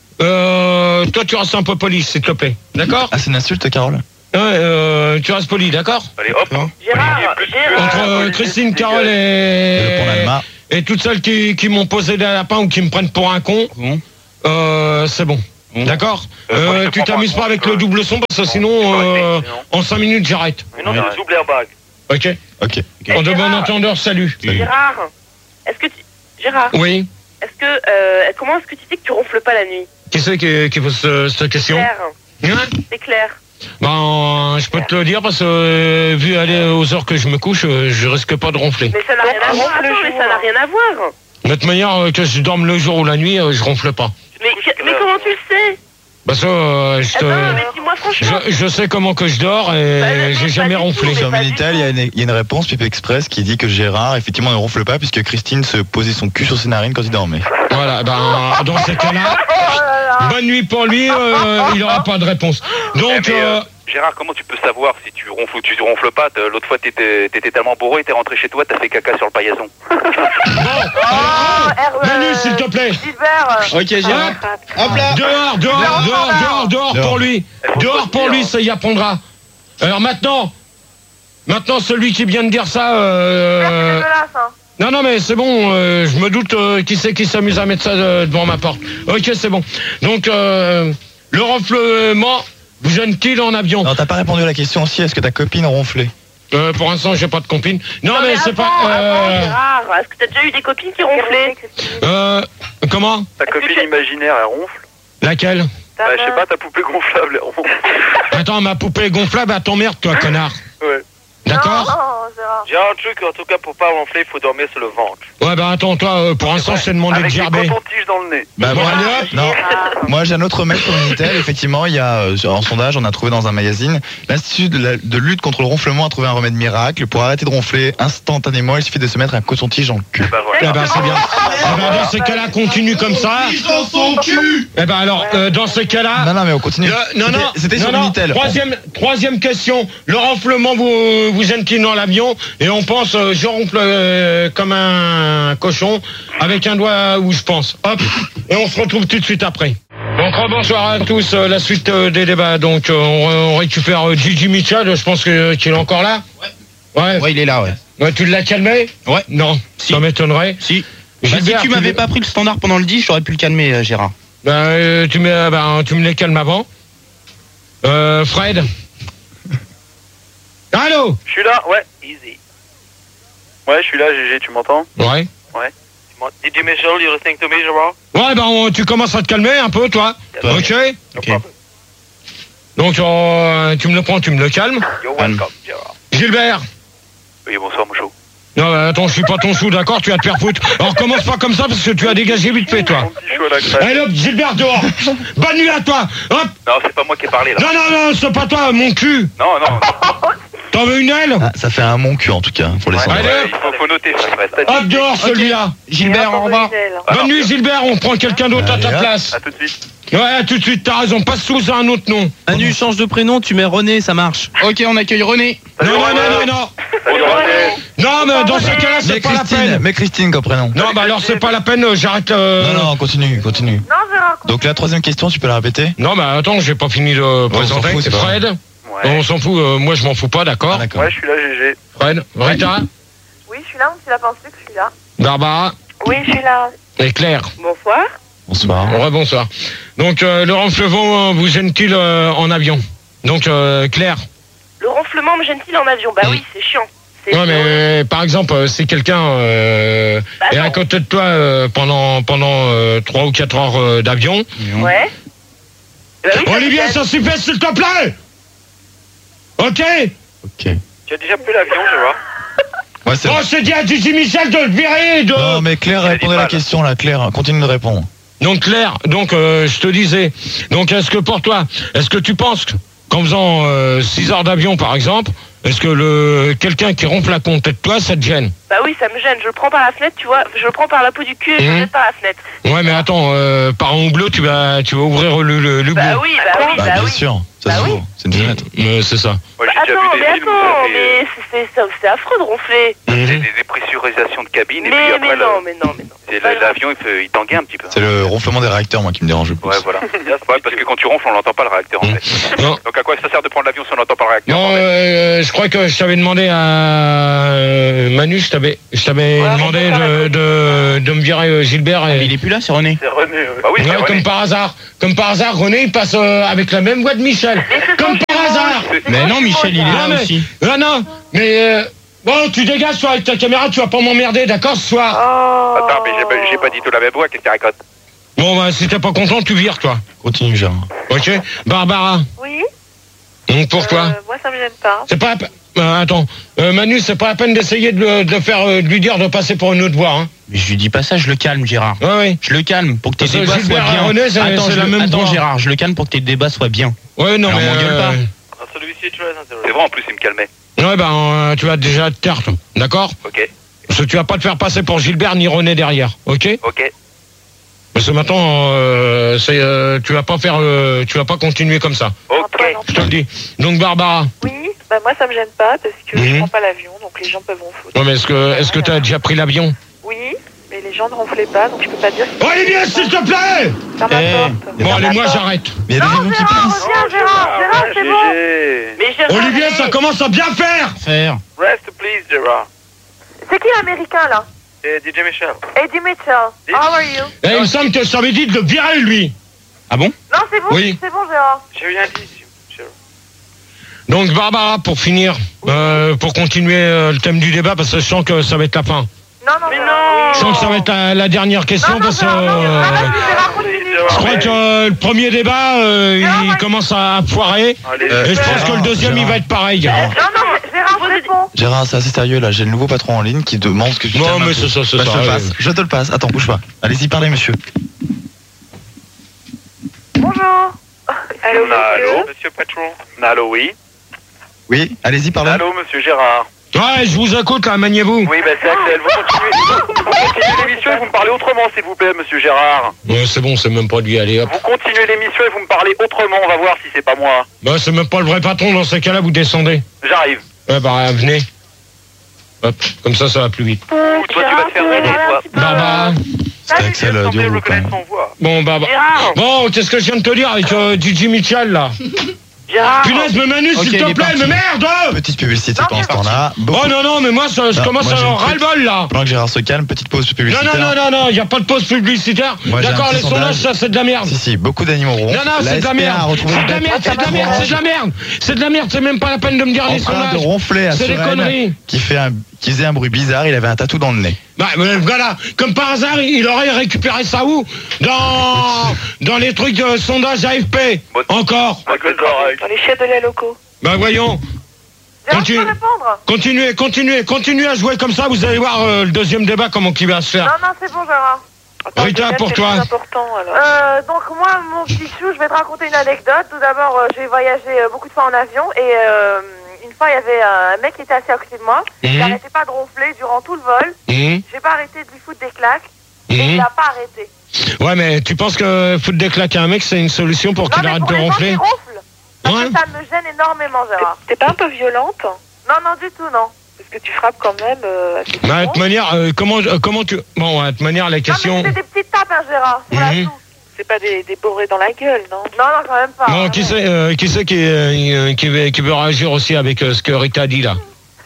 Euh, toi, tu restes un peu poli, s'il te plaît. D'accord? Ah, c'est une insulte, Carole? Ouais, euh, tu restes poli, d'accord? Allez, hop. Gérard. Gérard. Entre euh, Christine, Carole Et le pont et, d'Alma. et toutes celles qui, qui m'ont posé des lapins ou qui me prennent pour un con, Bon. euh, c'est bon. D'accord? Euh, moi, je Euh, te tu prends t'amuses pas un pas avec con, le double son parce que sinon, euh, en cinq minutes, j'arrête. Mais non, c'est le double airbag. Ok? Ok. En de bon Gérard. entendeur, salut. Gérard. Est-ce que tu... Gérard. Oui? Est-ce que, euh, comment est-ce que tu sais que tu ronfles pas la nuit? Qui c'est qui, qui pose euh, cette question? Claire. Hein? C'est clair. Ben, je peux te le dire parce que euh, vu aller aux heures que je me couche, euh, je risque pas de ronfler. Mais ça n'a rien à ronfle voir. le Attends, mais jour. ça n'a rien à voir. De toute manière, euh, que je dorme le jour ou la nuit, euh, je ronfle pas. Mais, que- mais comment tu le sais? Parce que euh, je Eh te... ben, mais dis-moi franchement. Je, je sais comment que je dors et Bah, mais j'ai pas jamais du ronflé. tout, Sur pas du Minitel, tout. il y, a une- il y a une réponse Pipe Express qui dit que Gérard, effectivement, ne ronfle pas puisque Christine se posait son cul sur ses narines quand il dormait. Voilà, ben dans ces cas-là, bonne nuit pour lui, euh, il aura pas de réponse. Donc, Eh, mais, euh, euh, Gérard, comment tu peux savoir si tu ronfles ou tu ronfles pas? T'as- L'autre fois, t'étais t'étais tellement bourré, t'es rentré chez toi, t'as fait caca sur le paillasson. Oh, Hervé. Manu, s'il te plaît. Gilbert. Ok, Gérard. Hop là. Dehors, dehors, dehors, dehors, dehors Dehors. pour lui. Dehors pour lui, ça y apprendra. Alors maintenant, maintenant celui qui vient de dire ça, euh, C'est dégueulasse, hein. non, non, mais c'est bon, euh, je me doute euh, qui c'est qui s'amuse à mettre ça euh, devant ma porte. Ok, c'est bon. Donc, euh, le ronflement, vous gêne-t-il en avion? Non, t'as pas répondu à la question aussi, est-ce que ta copine ronflait? Euh, Pour l'instant, j'ai pas de copine. Non, Non, mais, mais c'est avant, pas... avant, Euh, Gérard, est-ce que t'as déjà eu des copines qui ronflaient? euh, comment? Ta Est-ce que copine tu- imaginaire, elle ronfle? Laquelle? Ta Bah, je sais main. pas, ta poupée gonflable, elle ronfle. Attends, ma poupée gonflable, à t'emmerde, toi, connard. Ouais. D'accord? Non, non, Gérard. J'ai un truc, en tout cas, pour pas ronfler, il faut dormir sur le ventre. Ouais, bah attends, toi, euh, pour l'instant, je t'ai demandé de Avec des gerber. cotons-tiges dans le nez. Bah, Bon, moi, allez, hop. non. Ah. Moi, j'ai un autre mail sur Minitel. Effectivement, il y a, euh, en sondage, on a trouvé dans un magazine, l'Institut de, la- de lutte contre le ronflement a trouvé un remède miracle. Pour arrêter de ronfler instantanément, il suffit de se mettre un coton-tige dans le cul. Bah Eh voilà. ben, c'est bien. Eh ben, dans ces cas-là, continue comme ça. Eh ben, alors, euh, dans ces cas-là... Non, non, mais on continue. Le- non, C'était- non, C'était non, sur non. Minitel. Troisième, troisième question. Le ronflement vous, vous gêne-t-il dans l'avion? Et on pense, euh, je ronfle euh, comme un cochon, avec un doigt où je pense. Hop. Et on se retrouve tout de suite après. Donc, bonsoir à tous. euh, la suite euh, des débats. Donc, euh, on, on récupère euh, Gigi Mitchell. Je pense que- qu'il est encore là. Ouais. Ouais. Ouais, il est là, ouais. Ouais, tu l'as calmé? Ouais. Non. Si. Ça m'étonnerait. Si. Bah, si Gilbert, tu m'avais le- pas pris le standard pendant le dix, j'aurais pu le calmer, euh, Gérard. Ben, euh, tu, me, ben, tu me les calmes avant. Euh, Fred. Allô? Je suis là, ouais, easy. Ouais, je suis là, G G, tu m'entends? Ouais. D J Michel, you listening to me, Gérard? Ouais, ben, on- tu commences à te calmer un peu, toi. Toi. Ok? Ok. Donc, euh, tu me le prends, tu me le calmes. Yo, Calme. welcome, Gérard. Gilbert. Oui, bonsoir, mon chou. Non, ben, attends, je suis pas ton chou, d'accord? Tu vas te faire foutre. Alors, commence pas comme ça parce que tu as dégagé vite fait, toi. Mon petit chou à la crème. Allez, hop, Gilbert, dehors. Bonne nuit à toi. Hop. Non, c'est pas moi qui ai parlé, là. Non, non, non, c'est pas toi, mon cul. Non, non. T'en veux une aile? Ah, ça fait un mon cul en tout cas pour les Ouais, sondages. Allez, ouais, hop. il faut, faut noter ça, Fred. Hop, dehors, celui-là. Gilbert, au revoir. Bonne nuit, Gilbert, on prend quelqu'un d'autre à ta Allez, hop. place. À tout de suite. Ouais, à tout de suite, t'as raison, passe sous un autre nom. Manu, change de prénom, tu mets René, ça marche. Ok, on accueille René. Non, non, non, non, non. Salut, René. Non, mais dans ce cas-là, c'est Mais pas la Christine, peine. mais Christine comme prénom. Non, bah alors c'est pas la peine, euh, j'arrête. euh, Non, non, continue, continue. Non, Gérard. Donc la troisième question, tu peux la répéter? Non, mais attends, j'ai pas fini de s'en présenter. fout, c'est pas Fred, Ouais. on s'en fout, euh, moi je m'en fous pas, d'accord. Ah, d'accord. Ouais, je suis là, G G. Fred, Rita, Oui, je suis là, on s'y l'a pensé que je suis là. Barbara Oui, je suis là. et Claire. Bonsoir. Bonsoir. Ouais, bonsoir. Donc, euh, le ronflement vous gêne-t-il euh, en avion? Donc, euh, Claire. Le ronflement me gêne-t-il en avion? Bah oui, c'est chiant. Ouais, mais euh, par exemple, euh, si quelqu'un euh, bah, est à côté de toi euh, pendant pendant euh, trois ou quatre heures euh, d'avion. Ouais. Bah oui, Olivier, ça suffit, s'il te plaît. Ok. Ok. Tu as déjà pris l'avion, je vois. Ouais, c'est bon, je te dis à Gigi Michel de le virer. De... Non, mais Claire répondait à la question, là. Claire, continue de répondre. Donc, Claire, donc, euh, je te disais, donc, est-ce que pour toi, est-ce que tu penses qu'en faisant euh, six heures d'avion, par exemple, est-ce que le quelqu'un qui ronfle à côté de toi, ça te gêne? Bah oui, ça me gêne. Je le prends par la fenêtre, tu vois. Je le prends par la peau du cul et je le Mmh. jette par la fenêtre. Ouais, mais attends, euh, par un hublot, tu vas, tu vas ouvrir le, le, le Bah oui, bah oui, Bah, bah bien oui. sûr. Ça Bah se oui. voit. C'est une fenêtre. Euh, c'est ça. Moi, Bah, j'ai déjà attends, vu des mais films où attends, ça fait mais c'est- c'est c'est affreux de ronfler. Mhm. des, des dépressurisations de cabine et puis Mais, après mais le- non, mais non, mais non. c'est Pas le- l'avion il, fait- il tanguait un petit peu. C'est le ronflement des réacteurs, moi, qui me dérange le plus. Ouais, voilà. Ouais, parce que quand tu ronfles, on n'entend pas le réacteur en fait. Non. Donc à quoi ça sert de prendre l'avion si on n'entend pas le réacteur? Non, euh, je crois que je t'avais demandé à euh, Manu, je t'avais, je t'avais Ouais, demandé on peut faire de, la de, de me virer euh, Gilbert. Mais Et... il est plus là, c'est René. C'est René, ouais. Bah oui, c'est Ouais, René. comme par hasard, comme par hasard, René il passe euh, avec la même voix de Michel. Mais c'est Comme ton par jumeau, hasard. c'est Mais ton non, jumeau, Michel, il est ça. là Non, mais- aussi. Ah non, mais euh, bon, tu dégages toi avec ta caméra, tu vas pas m'emmerder, d'accord, ce soir. Oh. Attends, mais j'ai pas, j'ai pas dit tout la même voix, qu'est-ce qu'il raconte? Bon, bah si t'es pas content, tu vires toi. Continue, Gérard. Ok, Barbara. Oui. Donc pour toi, Euh, moi, ça me gêne pas. c'est pas. la pe- Euh, attends, euh, Manu, c'est pas la peine d'essayer de, le- de faire, euh, de lui dire de passer pour une autre voix, hein. Mais je lui dis pas ça, je le calme, Gérard. Ouais, ouais. Je le calme pour que tes Parce que débats soient Gilbert bien. René, c'est- Attends, c'est je la le- même attends, voix. Gérard, je le calme pour que tes débats soient bien. Ouais, non, Alors, mais. m'engueule pas. Ah, celui-ci est très intéressant. C'est vrai, en plus, il me calmait. Ouais, ben, euh, tu vas déjà te taire, toi. D'accord? Ok, Parce que tu vas pas te faire passer pour Gilbert ni René derrière, ok? ok. Parce que maintenant, euh, c'est, euh, tu vas pas faire, euh, tu vas pas continuer comme ça. Oh. Ok. Antoine, Je te le dis. Donc Barbara. Oui, bah moi, ça me gêne pas parce que je Mhm. prends pas l'avion, donc les gens peuvent en foutre. Ouais, mais est-ce que, est-ce que t'as déjà pris l'avion? Oui, mais les gens ne ronflaient pas, donc je peux pas dire. Olivier, s'il te plaît! Ferme Eh, la porte. Bon, Ferme allez, la moi porte. j'arrête. Mais il y a des avions qui Gérard, passent. reviens, Gérard, Gérard, c'est bon. G Mais Gérard, Olivier, mais- ça commence à bien faire! Faire. G. Rest, please, Gérard. C'est qui l'américain là? Et D J Michel. Eddie Mitchell. How are you? Eh, il me semble que je t'avais dit de le virer, lui. Ah bon? Non, c'est bon, Oui. c'est bon, Gérard. J'ai rien dit, Gérard. Donc Barbara, pour finir, euh, pour continuer euh, le thème du débat, parce que je sens que ça va être la fin. Non, non, Mais Gérard. non. Je sens que ça va être la, la dernière question, Non, non, parce que Gérard, non, euh, Gérard, Gérard, continue. je crois que euh, le premier débat, euh, Gérard, il vas-y. commence à foirer. Allez, Euh, Et je pense Gérard, que le deuxième, il Gérard. va être pareil. Non, non, Gérard, réponds. Gérard, c'est assez sérieux, là. J'ai le nouveau patron en ligne qui demande ce que tu Non, calmes un mais peu. c'est ça, c'est Bah, ça, Je te le ouais. passe. Je te le passe. Attends, bouge pas. Allez-y, parlez, monsieur. Bonjour. Allô, Allô, monsieur. monsieur patron. Allô, oui. Oui, allez-y, parlez. Allô, monsieur Gérard. Ouais, je vous écoute, là, maniez-vous. Oui, bah c'est Axel. Vous continuez, vous continuez l'émission et vous me parlez autrement, s'il vous plaît, monsieur Gérard. Ouais, c'est bon, c'est même pas lui, allez, hop. Vous continuez l'émission et vous me parlez autrement. On va voir si c'est pas moi. Bah, c'est même pas le vrai patron, dans ces cas-là, vous descendez. J'arrive. Ouais, bah, venez. Hop, comme ça, ça va plus vite. Toi, tu vas te faire Gérard, rêver, toi. un petit peu. Barbara. C'est Axel Je euh, semblais Diogo, quand reconnaître même. son voix. Bon, bah, bah. Gérard. Bon, qu'est-ce que je viens de te dire avec euh, Gigi Mitchell, là? Gérard. Punaise, mais Manu, Ok, s'il il te est plaît, parti. mais merde! Petite publicité Non, pendant ce mais- temps-là. Beaucoup- Oh non, non, mais moi, ça, je Non, commence moi, à j'ai une avoir petite- ras-le-bol, là. Pendant que Gérard se calme, petite pause Non, publicitaire. non, non, non, non, il n'y a pas de pause publicitaire. Moi, j'ai un D'accord, petit les sondages, sondage. ça, c'est de la merde. Si, si, beaucoup d'animaux ronds. Non, non, c'est de la merde. C'est de la merde, c'est de la merde, c'est de la merde. C'est de la merde, c'est même pas la peine de me dire les en train de sondages. ronfler à C'est des Suresnes, conneries. qui fait un, qui faisait un bruit bizarre. Il avait un tatou dans le nez. Bah, mais voilà, comme par hasard, il aurait récupéré ça où? Dans, dans les trucs de sondage A F P. Encore. Michael Dorek. Dans les chefs de la locaux. Bah, voyons. Gérard, tu Continue. peux répondre? Continuez, continuez, continuez à jouer comme ça, vous allez voir euh, le deuxième débat, comment il va se Non, faire. non, c'est bon, Gérard. Attends, Rita, le thème, pour c'est toi. plus important, alors. Euh, donc moi, mon petit chou, je vais te raconter une anecdote. Tout d'abord, euh, j'ai voyagé euh, beaucoup de fois en avion et euh, une fois, il y avait un mec qui était assis à côté de moi. Il Mhm. n'arrêtait pas de ronfler durant tout le vol. Mmh, J'ai pas arrêté de lui foutre des claques et mmh. il n'a pas arrêté. Ouais, mais tu penses que foutre des claques à un mec, c'est une solution pour Non, qu'il mais arrête pour de les gens ronfler? qui ronflent, parce Ouais. que ça me gêne énormément, Gérard. T'es pas un peu violente? Non, non, du tout, non. Parce que tu frappes quand même euh, assez Bah, de souvent. toute manière, euh, comment, euh, comment tu... Bon, ouais, de toute manière, la Non, question... mais c'est des petites tapes, hein, Gérard. Sur la Mhm. joue. C'est pas des, des bourrées dans la gueule, non? Non, non, quand même pas. Bon, hein, qui non. c'est euh, qui, c'est qui, euh, qui, veut, qui veut réagir aussi avec euh, ce que Rita a dit, là? C'est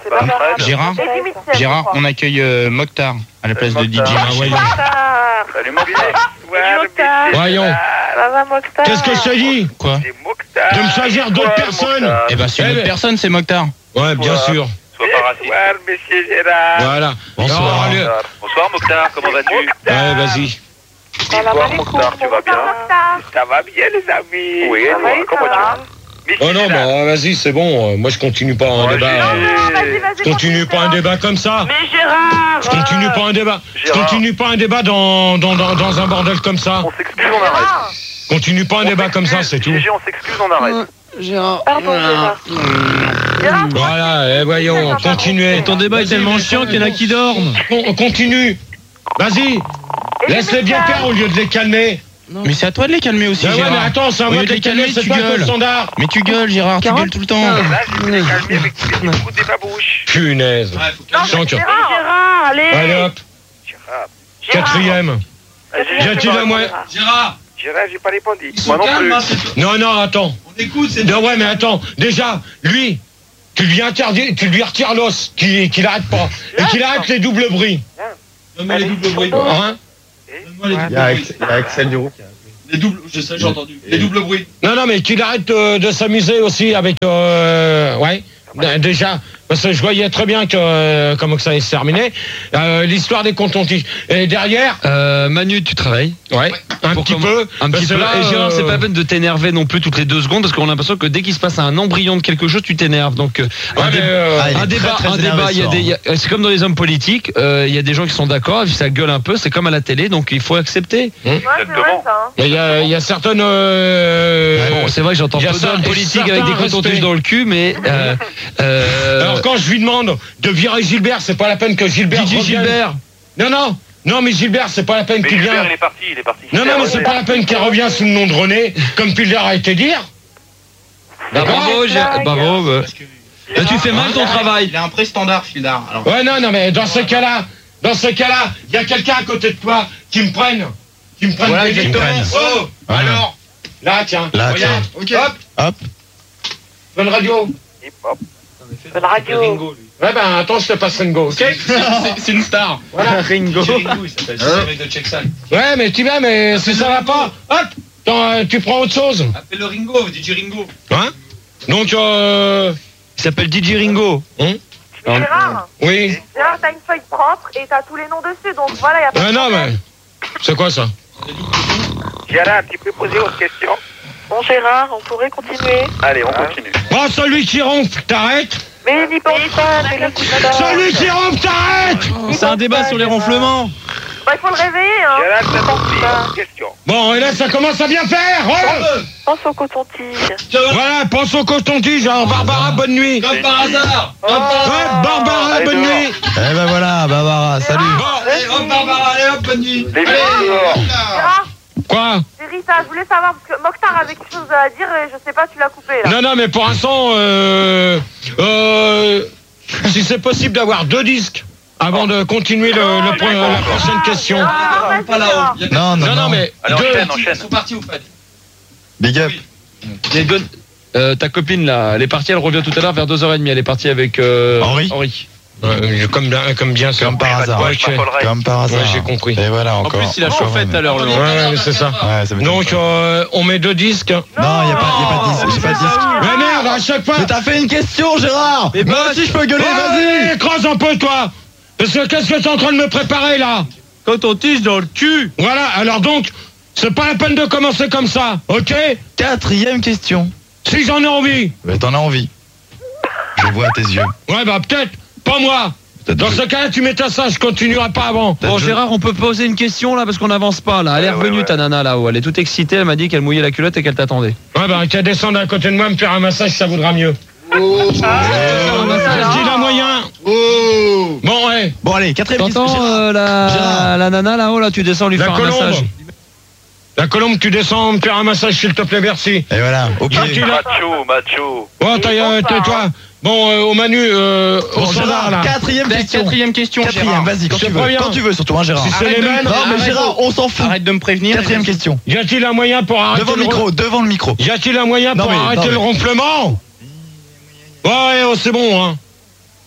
pas Fred. Gérard, Et du Mitchell, Gérard, je crois. on accueille euh, Mokhtar à la place de D J. Mokhtar. Ah, voyons. Mokhtar. Salut Mokhtar. Mokhtar. Voyons. Ça va, Mokhtar? Qu'est-ce que je te dis? Quoi? C'est Mokhtar. De me choisir d'autres personnes. Eh ben, c'est une Eh autre ben- personne, c'est Mokhtar. Ouais, bien sûr. Sois pas raciste. Bonsoir, monsieur Gérard. Voilà. Bonsoir. Alors, allez. Bonsoir Mokhtar, comment vas-tu? Ouais, vas-y. Salam Bonsoir, alaikum. Mokhtar, tu vas bien? Mokhtar. Ça va bien, les amis? Oui, Ça va, toi, comment ça tu va. vas? Monsieur Oh non, Gérard. bah vas-y, c'est bon. Moi, je continue pas un Oh, débat. j'ai- euh, Non, vas-y, vas-y. Je continue pas un débat comme ça. Mais Gérard. Je continue pas un débat. Je Gérard. continue pas un débat dans, dans, dans, dans un bordel comme ça. On s'excuse, on arrête. Gérard. Continue pas un débat comme ça, c'est tout. G G, on s'excuse, on arrête. Pardon, Gérard. Gérard, Voilà, et voyons, continuez. Ton débat est tellement chiant qu'il y en a qui dorment. On continue. Vas-y, et laisse-les du bien Mitchell. faire au lieu de les calmer. Mais c'est à toi de les calmer aussi, Ah ouais, mais Gérard. attends, c'est à Au moi lieu de les calmer, c'est tu pas le gueules. standard. Mais tu gueules, Gérard, tu gueules tout le temps. Là, je vais les calmer avec des coups des babouches. Punaise. Non, Sens mais que- Gérard. Gérard, allez. Allez hop, Gérard. quatrième. Ah, Gérard, J'ai dit j'ai pas la moitié. répondu. Gérard, Gérard, j'ai pas répondu. Moi non plus. Non, non, attends. on écoute, c'est Non, ouais, mais attends. Déjà, lui, tu lui interdis, tu lui retires l'os, qu'il qu'il arrête pas. Et qu'il arrête les doubles bruits. Donne-moi les doubles bruits. Hein? Donne-moi les Il y doubles a bruits. Axel- il y a Axel Duroux qui a- Les doubles, je sais, j'ai entendu. Les doubles bruits. Non, non, mais qu'il arrête de, de s'amuser aussi avec. Euh, ouais. D- Déjà, parce que je voyais très bien que euh, comment que ça allait se terminer. Euh, L'histoire des cotons-tiges. Et derrière, Euh, Manu, tu travailles ouais, un Pour petit comment- peu. Un parce petit que peu. là, Et Gérard, c'est euh, pas la peine de t'énerver non plus toutes les deux secondes parce qu'on a l'impression que dès qu'il se passe un embryon de quelque chose, tu t'énerves. Donc, euh, ouais, un, mais, dé- euh, Ah, il est un débat, très, très un énervé débat, il y a ce des, soir. il y a- c'est comme dans les hommes politiques. euh, Il y a des gens qui sont d'accord, ça gueule un peu. C'est comme à la télé, donc il faut accepter. Ouais, c'est vrai, ça. hein. il y a, il y a certaines. euh, Bon, c'est vrai que j'entends il y a peu ça- d'hommes et politiques avec des certains cotons-tiges respects. dans le cul, mais euh, euh, Alors quand je lui demande de virer Gilbert, c'est pas la peine que Gilbert. Didier revienne. Gilbert. Non, non, non, mais Gilbert, c'est pas la peine Mais qu'il Gilbert, vienne. il est parti, il est parti. Non, non, mais c'est pas la peine qu'il revienne sous le nom de René, comme Pilder a été dire. Bah, bravo, Gérard. Bravo. bah. Là, tu fais mal ton travail. Il a un pré-standard, Fildar. Alors, Ouais, non, non, mais dans ce cas-là, dans ce cas-là, il y a quelqu'un à côté de toi qui me prenne, qui me prenne. Voilà, des exactement. lignes. Oh, Voilà. alors, là, tiens, Là, regarde, ok. hop, Hop. bonne radio. Hip-hop. Bonne radio. Ouais, ben, attends, je te passe Ringo, ok? c'est- c'est une star. Voilà. Ringo. Ouais, mais tu vas, mais si ça va pas, hop, t'en, euh, tu prends autre chose. Appelle le Ringo, D J Ringo. Hein? Donc, euh, Il s'appelle D J Ringo. hein? Gérard. Oui. Gérard, t'as une feuille propre et t'as tous les noms dessus, donc voilà, y a pas Ouais, de non, problème. mais, c'est quoi ça? Gérard, tu peux poser autre question? Bon, Gérard, on pourrait continuer. Allez, on continue. Oh, celui qui ronfle, t'arrêtes? Mais n'y pense pas, mais l'écoute pas. Celui qui ronfle, t'arrêtes! C'est un débat sur les ronflements. Bah, il faut le réveiller, hein. Gérard, t'as Pense compris, pas. autre question. Bon, et là, ça commence à bien faire! Ouais. Pense au coton-tige. Voilà, pense au coton-tige, alors Barbara, bonne nuit! Comme par hasard. Oh. Comme par Ouais, hasard. Barbara, Allez, bonne dehors. nuit! Eh ben voilà, Barbara, salut. Allez, hop, Barbara, allez, hop, bonne nuit. Les filles dehors. Gérard, Quoi? c'est Rita, je voulais savoir, parce que Mokhtar avait quelque chose à dire et je sais pas, tu l'as coupé, là. Non, non, mais pour l'instant, euh, euh, si c'est possible d'avoir deux disques avant de continuer le, le pro- la prochaine question. Ah, vas-y, Pas là-haut. Gérard. Il y a que- Non, non, Non, non, mais Allez, deux. enchaîne, Ils enchaîne. sont partis au fait. Big up. Les deux- euh, ta copine là, elle est partie, elle revient tout à l'heure vers deux heures trente. Elle est partie avec euh, Henri. Euh, comme bien, comme bien sûr. Comme par hasard. Ouais, Je m'affolerai. Comme par hasard. Ouais, j'ai compris. Et voilà, En encore. plus, il a Encore chauffé un, tout à l'heure le Ouais, ouais, c'est ça. Ouais, ça m'étonne Donc, pas. euh, on met deux disques. Non, il n'y a pas, y a pas de disque. J'ai pas de disque. Mais merde, à chaque fois. Mais t'as fait une question, Gérard. Mais Moi bah, aussi, je peux gueuler, vas-y. Ouais, Creuse un peu, toi. Parce que qu'est-ce que t'es en train de me préparer, là? Coton-tige dans le cul. Voilà, alors donc, c'est pas la peine de commencer comme ça, ok? Quatrième question. Si j'en ai envie. Mais t'en as envie. Je vois à tes yeux. Ouais, bah peut-être, pas moi. Peut-être Dans que- ce cas-là, tu mets ta ça, je continuerai pas avant. Bon Gérard, on peut poser une question là parce qu'on n'avance pas là. Elle est Ouais, ouais, revenue ouais. ta nana là-haut. Elle est toute excitée. Elle m'a dit qu'elle mouillait la culotte et qu'elle t'attendait. Ouais, bah qu'à descendre à côté de moi, me faire un massage, ça vaudra mieux. Ah, Je dis la moyen. Bon, ouais. Bon, allez, quatrième question. T'entends Gérard. euh, la, Gérard. la nana là-haut là, tu descends lui La faire un colombe. massage. La colombe, tu descends, me faire un massage, s'il te plaît, merci. Et voilà, ok. Gentil, là. Macho, macho. Oh, t'as, euh, tais-toi. Bon, euh, au Manu, euh, au Bon, standard, Gérard, là. quatrième question. Quatrième question, Quatrième, Gérard. vas-y, quand Je tu te veux. préviens. Quand tu veux, surtout, hein, Gérard. Si c'est Arrête les de- mêmes. Non, mais Arrête. Gérard, on s'en fout. Arrête de me prévenir. Quatrième question. Y a-t-il un moyen pour arrêter Devant le ron- micro, devant le micro. Y a-t-il un moyen Non, pour mais- arrêter non, le mais- ronflement? Ouais, oh, c'est bon, hein.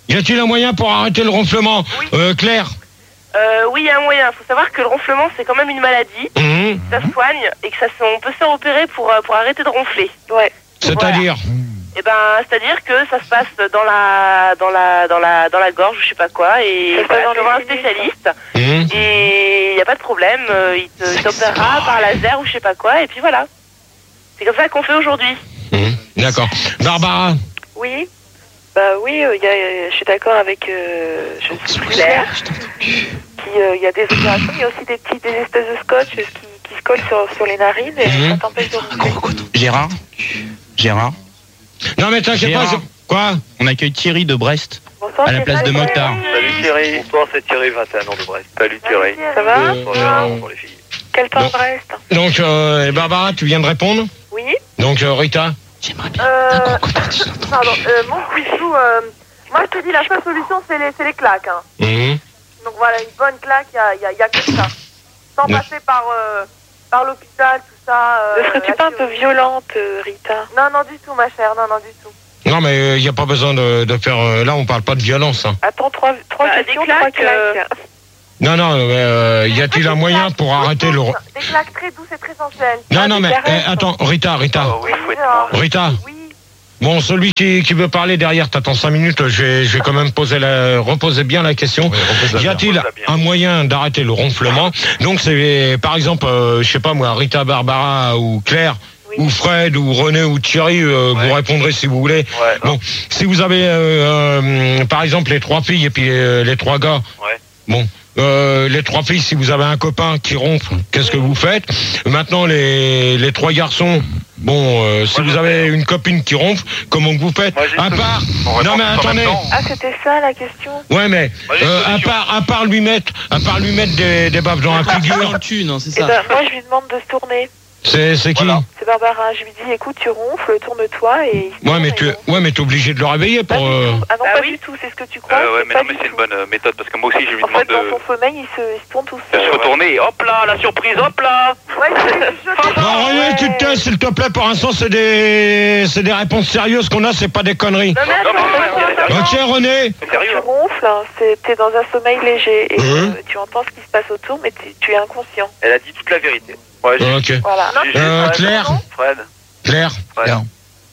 Y a-t-il un moyen pour arrêter le ronflement? Oui. euh, Claire? Euh, oui, il y a un moyen. Il faut savoir que le ronflement, c'est quand même une maladie. Mmh. Ça se soigne et que ça se- on peut se faire opérer pour, euh, pour arrêter de ronfler. Ouais. C'est-à-dire? Et ben, c'est-à-dire que ça se passe dans la, dans la, dans la, dans la gorge, je sais pas quoi, et Ça se passe voilà, dans tu vas voir un les minutes. spécialiste. Mmh. Et il n'y a pas de problème, euh, il te- il t'opérera par laser ou je sais pas quoi, et puis voilà. C'est comme ça qu'on fait aujourd'hui. Mmh. D'accord. Barbara? Oui. Bah oui, euh, y a, je suis d'accord avec euh, je suis Claire. Qui, euh, y a des opérations, il y a aussi des petits, des espèces de scotch qui, qui se collent sur, sur les narines et Mhm. ça t'empêche de ronfler. Gérard Gérard Non mais t'inquiète pas, Gérard. je- quoi? On accueille Thierry de Brest. Bonsoir, À la c'est place de Thierry. Mokhtar. Salut Thierry. Bonsoir, c'est Thierry, vingt et un ans de Brest. Salut Thierry. Ça va Bonsoir Gérard, bonsoir les filles. Quel temps Bon. Brest? Donc, euh, Barbara, tu viens de répondre? Oui. Donc, euh, Rita? Euh, pardon, euh, mon Chouchou, euh, moi je te dis la seule solution c'est les, c'est les claques. Hein. Mmh. Donc voilà, une bonne claque, il y a, y, a, y a que ça. Sans Ouais. passer par, euh, par l'hôpital, tout ça. Euh, Ne serais-tu la pas un peu chirurgie. violente, euh, Rita? Non, non, du tout, ma chère, non, non, du tout. Non mais il n'y a pas besoin de, de faire... euh, là, on parle pas de violence. Hein. Attends, trois, trois Bah, questions, des claques, trois claques. Non, non, euh, y a-t-il un moyen pour arrêter le... ron- Des claques très douces et très sensuelles. Non, Ah, non, des mais caresses. eh, attends, Rita, Rita, Oh oui, Oui, fouette. Gérard. Rita. Oui. Bon, celui qui, qui veut parler derrière, t'attends cinq minutes, je vais, je vais quand même poser la, reposer bien la question. Oui, repose-la Y bien. a-t-il repose-la bien. un moyen d'arrêter le ronflement? Donc c'est, par exemple, euh, je sais pas moi, Rita, Barbara ou Claire, Oui. ou Fred, ou René, ou Thierry, euh, Ouais. vous répondrez si vous voulez. Ouais. Bon, si vous avez, euh, euh, par exemple, les trois filles et puis euh, les trois gars. Ouais. Bon. Euh, les trois filles, si vous avez un copain qui ronfle, qu'est-ce que vous faites? Maintenant, les, les trois garçons, bon, euh, si Moi, vous je avez fais. une copine qui ronfle, comment que vous faites? Moi, j'ai À une part, solution. On non répond mais tous en attendez, même temps. Ah, c'était ça la question? ouais mais, Moi, j'ai une euh, à solution. part, à part lui mettre, à part lui mettre des, des baffes dans la Dans figure, le cul, non, c'est Eh ça. ben, moi je lui demande de se tourner. c'est, c'est qui? Voilà. C'est Barbara. Je lui dis, écoute, tu ronfles, tourne-toi et. il se Ouais mais tourne tu, et il ronfle. ouais mais t'es obligé de le réveiller Pas pour. du euh, tout. Ah non, Ah pas oui. du tout, c'est ce que tu crois. Euh, ouais, mais pas non, mais du c'est une tout. bonne euh, méthode parce que moi aussi, je lui En demande fait, dans de, son sommeil, il se, il se tourne tout de seul. se retourner et hop là, la surprise, hop là. Ouais, je sais, je sais. Bon, René, tu te tais, s'il te plaît, pour l'instant, c'est des, c'est des réponses sérieuses qu'on a, c'est pas des conneries. Non, mais attends, Non, mais attends, c'est attends, sérieux. Ok, René? C'est Tu sérieux. ronfles, hein, c'est- t'es dans un sommeil léger et Hein euh, tu entends ce qui se passe autour, mais tu, tu es inconscient. Elle a dit toute la vérité. Ouais, j'ai Ok. Voilà. j'ai- j'ai- Euh, Fred. Claire? Fred. Claire? Fred. Claire.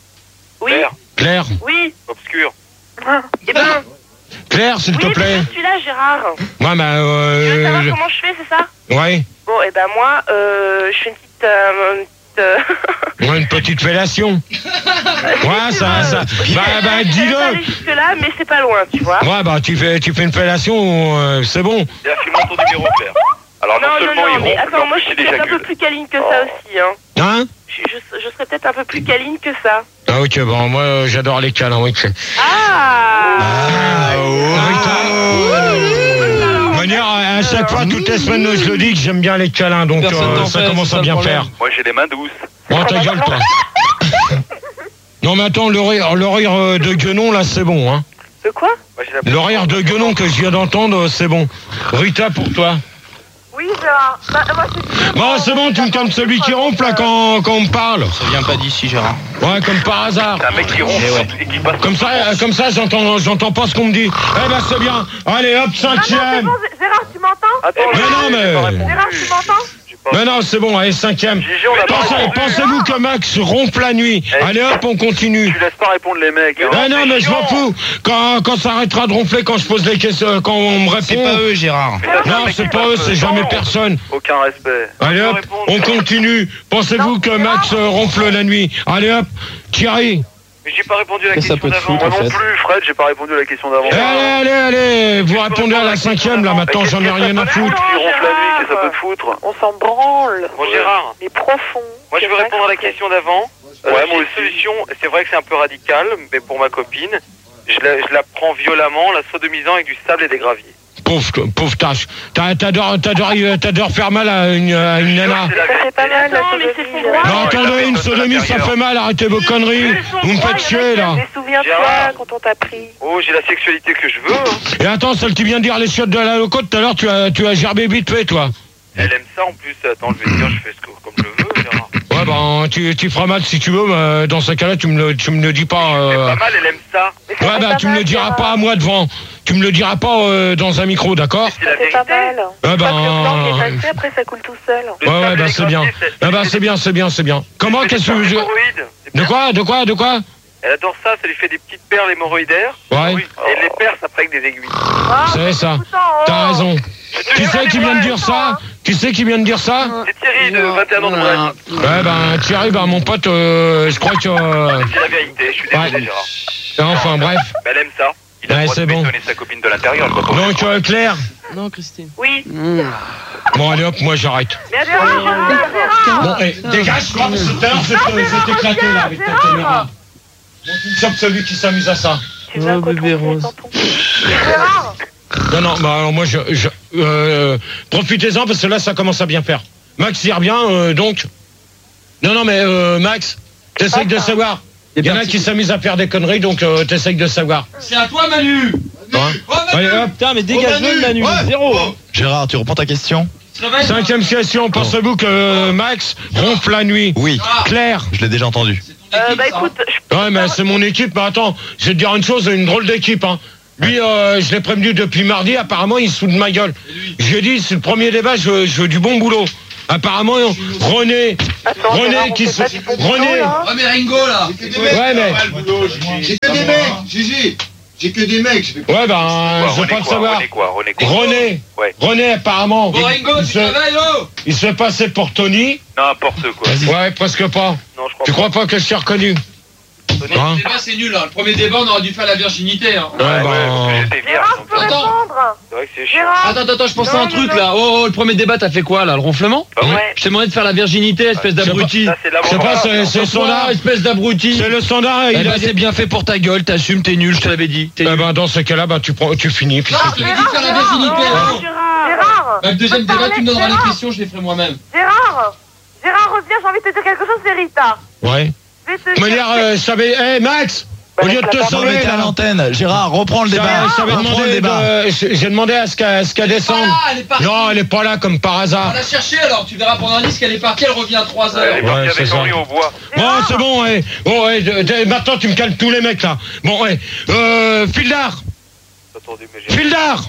Oui, Claire. Claire? oui. Obscur. Eh ben, Claire, s'il te oui, plaît? c'est celui-là, Gérard. Ouais, bah, Tu veux savoir euh, comment je fais, c'est ça? ouais. Bon, et ben moi, euh, je fais une petite... euh, une petite, euh, Ouais, une petite fellation. Ouais, ça, ça. Bah, bah, Je vais pas aller dis-le. jusque-là, mais c'est pas loin, tu vois. Ouais, bah, tu fais, tu fais une fellation, euh, c'est bon. Il a filmé ton numéro, Claire. Alors non, Non, non, seulement non, il mais ronfle, attends, en moi plus, je suis il peut-être un peu éjacule. plus câline que ça aussi, hein. Hein? Je, je, je serais peut-être un peu plus câline que ça. Ah, ok, bon, moi, euh, j'adore les câlins, oui. Ah, Ah, De manière, à chaque fois, toutes les semaines, je le dis que j'ime bien les câlins, donc Personne euh, n'en ça fait, commence c'est à ça bien le faire. problème. Moi, j'ai les mains douces. Bon, ta gueule, toi. Non, mais attends, le rire, le rire euh, de Guenon, là, c'est bon, hein. De quoi? Moi, j'ai la- Le rire de Guenon que je viens d'entendre, c'est bon. Rita, pour toi. Oui, Gérard. Bah, moi, je te dis, Bon, c'est bon, tu me calmes celui qui ronfle, là, quand, quand on me parle. Ça vient pas d'ici, Gérard. Ouais, comme par hasard. C'est un mec qui ronfle Eh ouais. et qui passe. Comme ça, euh, comme ça, j'entends, j'entends pas ce qu'on me dit. Eh ben, c'est bien. Allez, hop, Non, non, c'est cinquième. bon, Gérard, tu m'entends? Attends, Mais j'ai- non, j'ai mais- pas répondu. Gérard, tu m'entends? J'ai pas- Mais non, c'est bon, allez, cinquième. Gigi, on a pas Pensez- répondu. Pensez-vous que Max ronfle la nuit? Eh, Allez, hop, on continue. Tu laisses pas répondre les mecs. hein. Mais non, mais je m'en fous. Quand, quand ça arrêtera de ronfler, quand je pose les questions, quand on me C'est pas répond. eux, Gérard. Mais t'as un Non, mec c'est qui pas eux, passe c'est le jamais temps. personne. Aucun respect. Allez Tu peux hop, répondre, on Gérard. continue. Pensez-vous Non, que Gérard. Max euh, ronfle la nuit? Allez hop, Thierry. Mais j'ai pas répondu à la Qu'est-ce que ça question peut te d'avant. foutre, Moi en non fait plus, Fred, j'ai pas répondu à la question d'avant. Allez, allez, allez, vous répondez à la cinquième là, maintenant j'en ai rien à foutre. Tu ronfles la nuit, qu'est-ce que ça peut te foutre? On s'en branle. Bon, Gérard. Mais profond. Moi, je veux répondre à la question d'avant. Euh, Ouais, moi aussi. Solution, c'est vrai que c'est un peu radical, mais pour ma copine, je la, je la prends violemment, la sodomisant avec du sable et des graviers. Pauvre, pauvre tâche. T'as- T'adores, t'adores, euh, t'adores faire mal à une, à une nana. C'est la Ça fait pas mal, la Attends, mais c'est sodomie, son là. droit. Non, attendez, une sodomie ça fait mal, arrêtez vos conneries. Vous me faites chier là. Mais souviens-toi Gérard. quand on t'a pris. Oh, j'ai la sexualité que je veux. hein. Et attends, celle qui vient de dire les chiottes de la loco tout à l'heure, tu as, tu as gerbé vite fait toi. Elle aime ça en plus. Attends, je vais te dire, je fais ce que, comme je veux, Gérard. Ouais, ben, tu, tu feras mal si tu veux, mais dans ce cas-là, tu me le, tu me le dis pas. Euh... Pas mal, elle aime ça. Ouais, ben, tu me le diras pas à moi devant. Tu me le diras pas euh, dans un micro, d'accord? C'est pas mal. Ouais, Une fois que le blanc ben. est passé, après ça coule tout seul. Ouais, ouais, ben, c'est bien. Ouais, ben, c'est bien, c'est bien, c'est bien. Comment, qu'est-ce que je. De quoi, de quoi, de quoi? Elle adore ça, ça lui fait des petites perles hémorroïdaires. Ouais. Et elle les perce après avec des aiguilles. C'est ça. T'as raison. Tu sais qui vient de dire ça? Tu sais qui vient de dire ça? C'est Thierry de vingt et un ans de Brest. Ouais, ben, Thierry, ben, mon pote, euh, je crois que. Euh... C'est la vérité, je suis désolé, Ouais. Gérard. Enfin, bref. Mais elle aime ça. Il a Ouais, le droit c'est de bon. bétonner sa copine de l'intérieur. elle doit pas Donc, euh, Claire. Non, Christine. Oui. Bon, allez hop, moi j'arrête. Mais attends, Gérard, Bon, eh, dégage, quoi, parce que tout à l'heure, c'était éclaté là avec ta caméra. Bon, tu me chopes celui qui s'amuse à ça. tu veux un coton bébé rose. dans ton cul. Gérard, Non, non, bah alors moi, je. je euh, profitez-en parce que là, ça commence à bien faire. Max y revient, euh, donc. Non, non, mais euh, Max, t'essayes de savoir. Il y en a qui s'amusent à faire des conneries, donc euh, t'essayes de savoir. C'est à toi, Manu. Hein Oh, Manu. Allez, hop. Putain, mais dégage-le, Manu. Ouais. Zéro. Oh. Gérard, tu reprends ta question? Se réveille. Cinquième question, pensez-vous que euh, Max ronfle la nuit? Oui, Claire. je l'ai déjà entendu. euh, bah écoute, je Ouais, mais c'est mon équipe, mais attends, je vais te dire une chose, une drôle d'équipe, hein. Lui, euh, je l'ai prévenu depuis mardi, apparemment, il se fout de ma gueule. Je lui ai dit, c'est le premier débat, je veux, je veux du bon boulot. Apparemment, René, attends, René Gérard, on qui fait se... pas du bon boulot, René, là. Oh, mais Ringo, là. ouais, mais... J'ai que des mecs, Gigi. J'ai que des mecs. Je fais Ouais, ben, Quoi, je veux René pas le quoi, savoir. René quoi, René quoi René, Ouais. René, apparemment, Bon, Ringo, il tu se, travailles, oh. il se fait passer pour Tony. N'importe quoi. Ouais, presque pas. Non, je crois Tu pas. crois pas que je suis reconnu? Le Hein? débat, c'est nul, hein. Le premier débat, on aurait dû faire la virginité, hein. Ouais, Ouais, ben... parce que j'étais vierge, Gérard, donc je peux Attends. répondre. c'est vrai que c'est chiant. Gérard, Attends, attends, attends, je pensais à Non, un non, truc non. là. Oh, oh, le premier débat, t'as fait quoi là? Le ronflement? Bah ouais. ouais. Je t'ai demandé de faire la virginité, espèce d'abruti. Ça, c'est Je sais pas, c'est c'est le standard. Quoi, espèce d'abruti. C'est le standard, Eh il ben, a dit... c'est bien fait pour ta gueule, t'assumes, t'es nul, je te l'avais dit. T'es Eh nul. ben, dans ce cas-là, bah, tu, prends, tu finis, puis Non, c'est je tout. t'avais dit de faire la virginité, Gérard, oh. Gérard, Bah, le deuxième je peux débat, tu me donneras parler, les questions, je les ferai moi-même. Gérard, Gérard, reviens, j'ai envie de te dire quelque chose, c'est Rita. Ouais. Je vais te De dire- manière, euh, je savais... Eh, Max, au lieu de te Non, mais sauver, t'es à là... l'antenne. Gérard, reprends le débat. J'avais j'avais Reprends le demandé, débat. de- j'ai j'ai demandé à ce qu'elle ce qu'elle Elle est pas descende. là, elle est partie. Non, elle est pas là comme par On hasard. l'a cherchée alors, tu verras pendant un disque, elle est partie, elle revient à trois Elle est heures. Ouais, partie c'est avec ça. Henri au bois. Bon, c'est bon, ouais. Bon, ouais, de- de- maintenant tu me calmes tous les mecs là. Bon, ouais. Euh, Fildar, Attendez, mais j'ai... Fildar,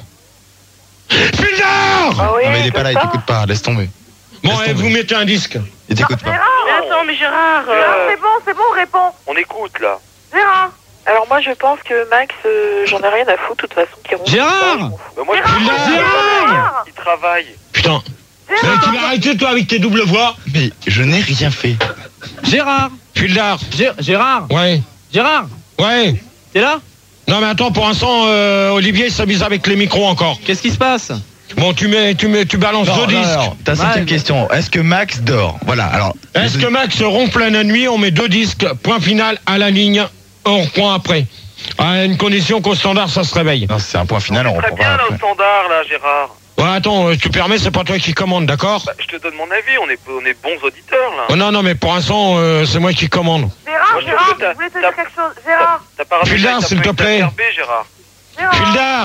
Fildar. Ah oui, Non, mais il est pas là, il comme ça. t'écoute pas. Laisse tomber. Bon, Laisse ouais, tomber. vous mettez un disque. Il t'écoute pas. Gérard, Mais attends, mais Gérard, euh, Gérard, c'est bon, c'est bon, réponds. On écoute, là. Gérard. Alors moi, je pense que Max, euh, j'en ai rien à foutre, de toute façon, qu'il ronfle pas, Gérard je m'en fous. Bah, moi, Gérard, je... Gérard. Il travaille. Putain. Mais tu vas arrêter toi avec tes doubles voix. Mais je n'ai rien fait. Gérard Fildar. Gé- Gérard Ouais. Gérard Ouais. T'es là? Non mais attends, pour l'instant, euh, Olivier il s'amuse avec les micros encore. Qu'est-ce qui se passe? Bon, tu mets, tu mets, tu balances Non, deux non, disques. non, ta cinquième Ouais. question. Est-ce que Max dort? Voilà, alors. Est-ce que Max ronfle la nuit? On met deux disques, point final à la ligne, on reprend après. À une condition qu'au standard ça se réveille. Non, c'est un point final, on Très reprendra bien, là, au après. standard, là, Gérard. Ouais, attends, euh, tu permets, c'est pas toi qui commande, d'accord? Bah, je te donne mon avis, on est, on est bons auditeurs, là. Oh, non, non, mais pour l'instant, euh, c'est moi qui commande. Gérard, Moi, je Gérard, trouve que t'as- je voulais te t'as- dire quelque chose. Gérard, T'as pas rappelé Fildar, que t'as s'il pas te été plaît. exacerbé, Gérard. Gérard. Fildar!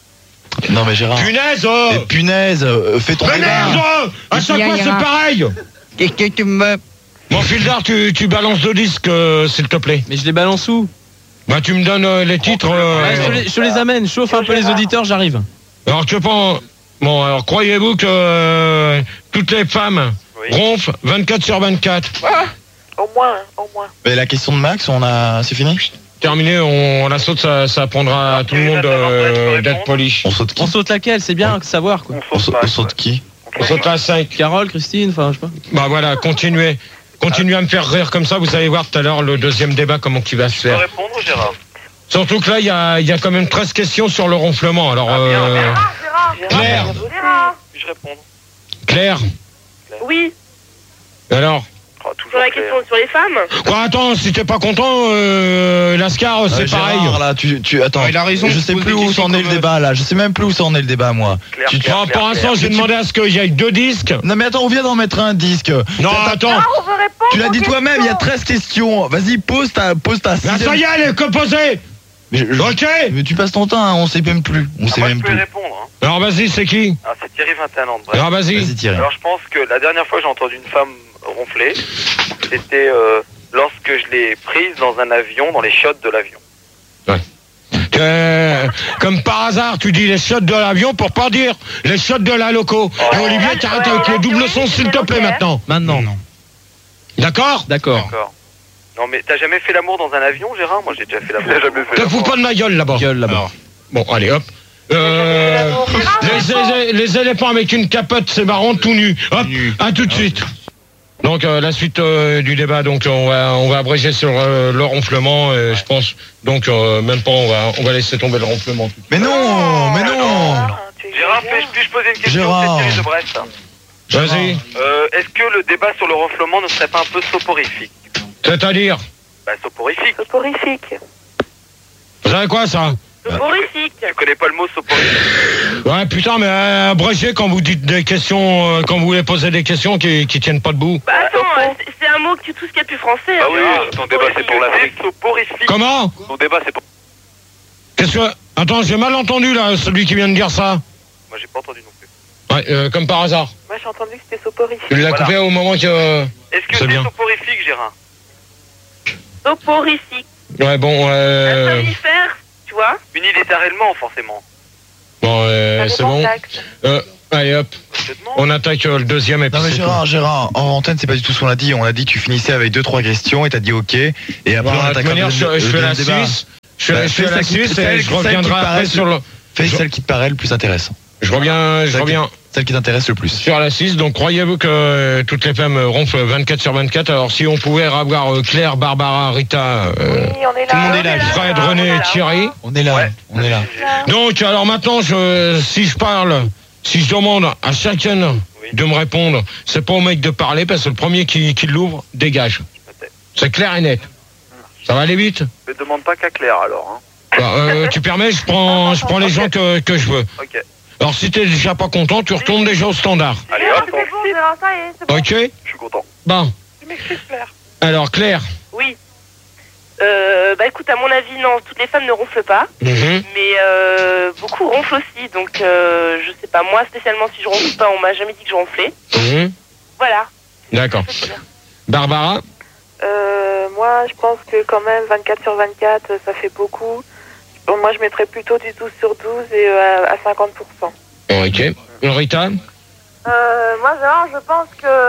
Non, mais Gérard. Punaise, oh! Mais punaise, euh, fais ton Mais débat. merde, oh! À chaque fois, c'est pareil! Qu'est-ce que tu me... Bon, Fildar, tu, tu balances deux disques, euh, s'il te plaît. Mais je les balance où? Bah, tu me donnes euh, les titres. euh, Ouais, je, te les, je te les amène, chauffe un peu les auditeurs, j'arrive. Alors, je pense. Bon, alors, croyez-vous que euh, toutes les femmes Oui. ronflent vingt-quatre sur vingt-quatre? Au moins, hein, au moins. Mais la question de Max, on a. C'est fini? Terminé, on, la saute, ça, ça apprendra à tout le monde euh, d'être poli. On saute qui? On saute laquelle? C'est bien de savoir quoi. On saute, on saute qui? On saute à cinq. Carole, Christine, enfin je sais pas. Bah voilà, continuez. Continuez à me faire rire comme ça, vous allez voir tout à l'heure le deuxième débat, comment qui va se Tu peux faire. répondre, Gérard? Surtout que là, il y a, il y a quand même treize questions sur le ronflement. Alors, Ah, bien, euh, bien. Gérard, Gérard. Claire. Gérard. Puis-je répondre? Claire, oui, alors Oh, toujours sur la clair. question sur les femmes. quoi, attends, si t'es pas content, euh, Lascar, c'est Euh, Gérard, pareil. là, tu, tu, attends. Ouais, il a raison, Je tu sais poses plus des où questions s'en est le comme, euh, débat, là. Je sais même plus où s'en est le débat, moi. Claire, Tu- Claire, Non, Claire, pour l'instant, Claire. j'ai demandé à ce qu'il y ait deux disques. Non, mais attends, on vient d'en mettre un disque. Non, attends. Gérard, on veut répondre. Tu l'as aux dit toi-même, il y a questions. treize questions. Vas-y, pose ta, pose ta Là, sixième- ça y est, elle est composée. Mais, je- je- Ok. mais tu passes ton temps, hein, on sait même plus. On Ah, sait moi, je même peux y plus. répondre. Hein. Alors, vas-y, c'est qui? Ah, c'est Thierry, vingt et un ans de Brest. Alors, vas-y. Vas-y, Thierry. Alors, je pense que la dernière fois que j'ai entendu une femme ronfler, c'était euh, lorsque je l'ai prise dans un avion, dans les chiottes de l'avion. Ouais. Euh, comme par hasard, tu dis les chiottes de l'avion pour pas dire les chiottes de la loco. Oh. Et Olivier, t'arrêtes avec le double son, s'il te plaît, maintenant. Maintenant. D'accord? D'accord. D'accord. Non mais t'as jamais fait l'amour dans un avion, Gérard? Moi j'ai déjà fait l'amour. Jamais fait Te fous pas de ma gueule là-bas. Gueule là-bas. Bon, allez, hop. Euh, les, élé- les éléphants avec une capote, c'est marrant, tout nu. Hop, à tout de suite. Donc euh, la suite euh, du débat, donc on va on va abréger sur euh, le ronflement, euh, je pense. Donc euh, même pas, on va on va laisser tomber le ronflement. Mais non, mais non. Gérard, puis- puis-je poser une question? Gérard. C'est Thierry de Brest. Vas-y. Euh, Est-ce que le débat sur le ronflement ne serait pas un peu soporifique? C'est-à-dire? Bah soporifique. Soporifique. Vous savez quoi ça? Soporifique. Tu connais pas le mot soporifique? Ouais, putain, mais euh, abrégez quand vous dites des questions, euh, quand vous voulez poser des questions qui qui tiennent pas debout. Bah attends, euh, c'est- c'est un mot que tu tout ce qu'il y a de plus français. Ah hein. oui, oui, ton débat c'est pour l'Afrique. Soporifique. Comment? Ton débat c'est pour... Qu'est-ce que... Attends, j'ai mal entendu là, celui qui vient de dire ça. Moi j'ai pas entendu non plus. Ouais, euh, comme par hasard. Moi j'ai entendu que c'était soporifique. Tu l'as Voilà. coupé au moment que... Est-ce que C'est c'est bien. soporifique, Gérard? Soporifique. Ouais, bon, Un euh... somnifère, tu vois. Unilittéralement, forcément. Bon, euh, Ça c'est dépend bon. de l'acte. Euh, allez hop, Je te demande. on attaque euh, le deuxième et puis Non mais c'est Gérard, Gérard, en antenne c'est pas du tout ce qu'on a dit. On a dit que tu finissais avec deux trois questions et t'as dit ok. Et après Bon, on de toute attaque manière, je, je fais la débat. Suisse. Je fais, Bah, je fais fais la celle qui- Suisse celle- et je celle qui reviendrai paraît après le- sur le... Fais Je- celle qui te paraît le plus intéressant. Je reviens, je Celle qui- reviens Celle qui t'intéresse le plus. sur la Suisse. Donc croyez-vous que euh, toutes les femmes euh, ronflent vingt-quatre sur vingt-quatre? Alors si on pouvait avoir euh, Claire, Barbara, Rita, euh, Oui, on est là. tout le monde est là, Fred, on est René, là. Thierry. On est là, Ouais. on est là. Donc alors maintenant, je, si je parle, si je demande à chacun Oui. de me répondre, c'est pas au mec de parler parce que le premier qui, qui l'ouvre dégage. C'est clair et net. Ça va aller vite? Ne demande pas qu'à Claire alors. Hein. Bah, euh, tu permets, je prends, je prends les gens que, que je veux. Ok. Alors si t'es déjà pas content, tu retournes déjà au standard. Allez Gérard, hop, c'est bon, Gérard, ça y est, c'est bon. Ok? je suis content. Bon. Tu m'excuses, Claire. Alors Claire. Oui. Euh, bah écoute, à mon avis, non, toutes les femmes ne ronflent pas. Mhm. Mais euh, beaucoup ronflent aussi. Donc, euh, je sais pas, moi spécialement, si je ronfle pas, on m'a jamais dit que je ronflais. Mhm. Voilà. D'accord. Je peux te dire. Barbara. Euh, moi, je pense que quand même vingt-quatre sur vingt-quatre, ça fait beaucoup. Bon, moi, je mettrais plutôt du douze sur douze et euh, à cinquante pour cent. Ok. Rita. Euh, moi, Gérard, je pense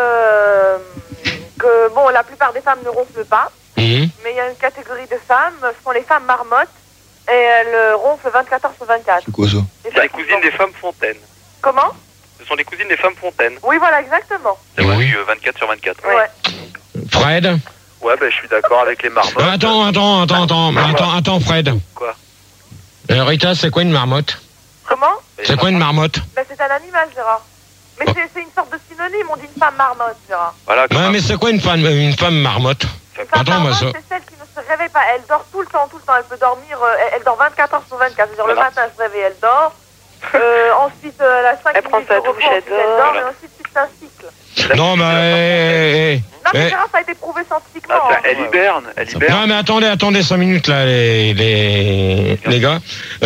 que, que bon, la plupart des femmes ne ronflent pas, Mhm. mais il y a une catégorie de femmes, ce sont les femmes marmottes, et elles ronflent vingt-quatre heures sur vingt-quatre. C'est quoi ça? C'est les cousines des femmes Fontaine. Comment? Ce sont les cousines des femmes Fontaine. Oui, voilà, exactement. C'est vrai, du, euh, vingt-quatre sur vingt-quatre. Ouais. Fred. Ouais, ben je suis d'accord avec les marmottes. Euh, attends, attends, attends, attends, attends, attends, Fred. Quoi? Euh, Rita, c'est quoi une marmotte? Comment? C'est quoi une marmotte? Ben, c'est un animal, Gérard. Mais c'est c'est une sorte de synonyme, on dit une femme marmotte, Gérard. Voilà. Ouais, mais c'est quoi une femme, une femme marmotte? Une femme Attends, moi, marmotte, ça... c'est celle qui ne se réveille pas. Elle dort tout le temps, tout le temps. Elle peut dormir, euh, elle, elle dort vingt-quatre heures sur vingt-quatre. C'est-à-dire Voilà. le matin, elle se réveille, elle dort. Euh, ensuite, euh, elle a cinq Elle prend minutes sa de repos, douche, elle ensuite elle dort. dort, Voilà. et ensuite c'est un cycle. Non, mais... eh, eh, Non, mais eh. Gérard, ça a été prouvé scientifiquement. Ah, ça, hein. elle hiberne, elle hiberne. Non, mais attendez, attendez cinq minutes, là, les, les, les gars.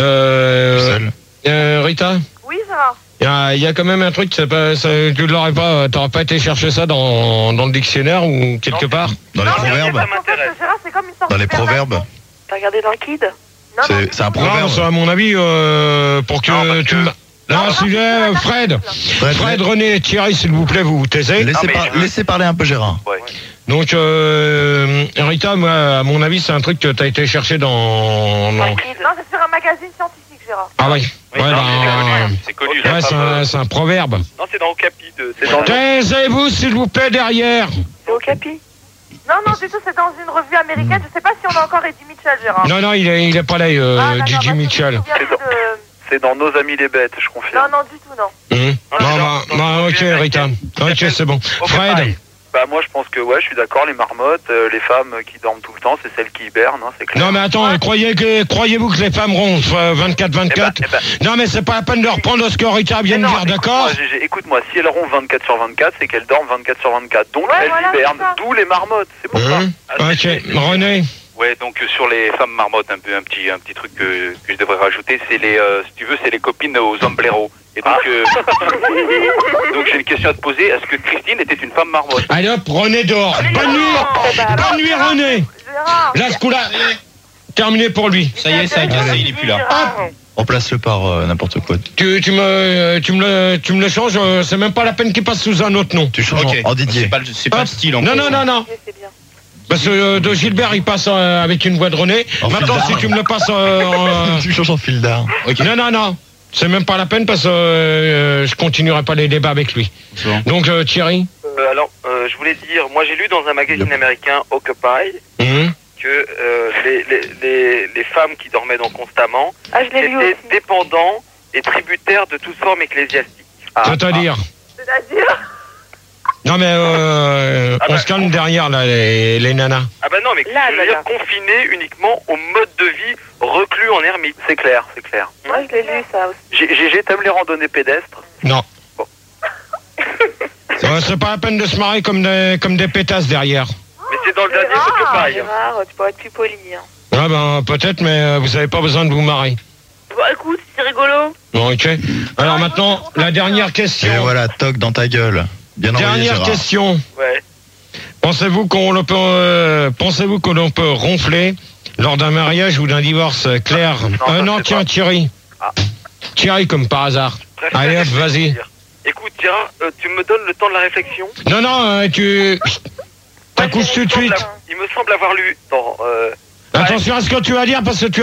Euh, euh, Rita, Oui, Gérard. il y a, y a quand même un truc, c'est pas, ça, tu l'aurais pas, t'aurais pas été chercher ça dans, dans le dictionnaire ou quelque part? Dans les Non, mais proverbes? parce qu'en fait, Gérard, c'est comme une sorte Dans les de verbe. proverbes? T'as regardé dans le Kid? Non, non, C'est c'est un Non, proverbe. c'est à mon avis, euh, pour que Non, parce tu que- me... Non, Non, sujet, non, c'est Fred. Fred, Fred, René, Thierry, s'il vous plaît, vous vous taisez. Laissez, Non, mais par- je veux- laissez parler un peu Gérard. Ouais. Donc, euh, Rita, moi, à mon avis, c'est un truc que t'as été chercher dans... Dans dans- le Kid. Non, c'est sur un magazine scientifique, Gérard. Ah oui. Oui, Ouais, non, bah, c'est connu. C'est connu. la ouais, c'est femme, un, euh, c'est un proverbe. Non, c'est dans Okapi. de- C'est dans le... Taisez-vous, s'il vous plaît, derrière. C'est au Capi? Non, non, du tout, c'est dans une revue américaine. Je sais pas si on a encore Eddie Mitchell, Gérard. Non, non, il est, il est pas là, euh, Ah, d'accord, Gigi parce que Mitchell. je me souviens C'est plus dans- de- C'est dans Nos Amis les Bêtes, je confirme. Non, non, du tout, non. Hum. Non, Non, c'est bah, dans- bah, dans ok, le Rita. Ok, c'est bon. Ok, Fred. pareil. Bah moi je pense que ouais, je suis d'accord, les marmottes, euh, les femmes qui dorment tout le temps, c'est celles qui hibernent, hein, c'est clair. Non, mais attends, croyez que, croyez-vous que les femmes ronflent euh, vingt-quatre vingt-quatre? Eh ben, eh Non, mais c'est pas la peine de reprendre ce que Rita vient de non, dire, d'accord? écoute-moi, Gégé, écoute-moi, si elles ronflent vingt-quatre sur vingt-quatre, c'est qu'elles dorment vingt-quatre sur vingt-quatre. Donc Ouais, elles voilà, hibernent, c'est ça. d'où les marmottes, c'est pour Hum. ça. Ok, René. Ouais, donc euh, sur les femmes marmottes, un peu un petit un petit truc que, que je devrais rajouter, c'est les euh, si tu veux, c'est les copines aux ombreros. Et donc, euh, donc j'ai une question à te poser. Est-ce que Christine était une femme marmotte? Allez hop, René dehors. Bonne nuit. Bonne nuit, René. Là, ce coup-là, terminé pour lui. Ça y est, ça a cassé, il est plus là. Hop. Remplace-le par euh, n'importe quoi. Tu, tu, me, tu, me le, tu me le changes, euh, c'est même pas la peine qu'il passe sous un autre nom. Tu changes Ok. en, en Didier. C'est pas, le- c'est pas le style en Non, gros. non, non, non. Parce que euh, de Gilbert, il passe euh, avec une voix de René. En Maintenant, fil si d'art. tu me le passes euh, en... Tu changes en fil d'art. Non, non, non. C'est même pas la peine parce que euh, je continuerai pas les débats avec lui. Bon. Donc, euh, Thierry. Euh, alors, euh, je voulais dire, moi j'ai lu dans un magazine américain, Occupy, Hum. que euh, les, les, les, les femmes qui dormaient donc constamment Ah, je l'ai lu étaient aussi. dépendants et tributaires de toute forme ecclésiastique. Ah, C'est-à-dire. C'est-à-dire Non, mais euh, Ah on bah. se calme derrière, là, les, les nanas. Ah bah non, mais Là, je là, veux dire là. confinés uniquement au mode de vie reclus en ermite. C'est clair, c'est clair. Moi, je l'ai lu, ça aussi. G G, t'aimes les randonnées pédestres? Non. Bon. Euh, c'est pas la peine de se marrer comme des, comme des pétasses derrière. Mais c'est dans le dernier Gérard, Occupy. hein. Gérard, tu pourrais être plus poli. Hein. Ah ben, peut-être, mais euh, vous avez pas besoin de vous marrer. Bon, écoute, c'est rigolo. Bon, ok. Alors maintenant, la dernière Et question. voilà, toc dans ta gueule. Bien envoyé, Dernière Gérard. question. Ouais. Pensez-vous qu'on le peut, euh, pensez-vous que l'on peut ronfler lors d'un mariage ou d'un divorce, euh, Claire? Non, Euh, ça, non, c'est tiens, pas. Thierry. Ah. Thierry, comme par hasard. Préfère Allez, hop, réfléchir. vas-y. Écoute, Gérard, euh, tu me donnes le temps de la réflexion? Non, non, euh, tu t'accouches tout de Il me suite. semble- Il me semble avoir lu dans... Euh, Attention à ce que tu vas dire parce que tu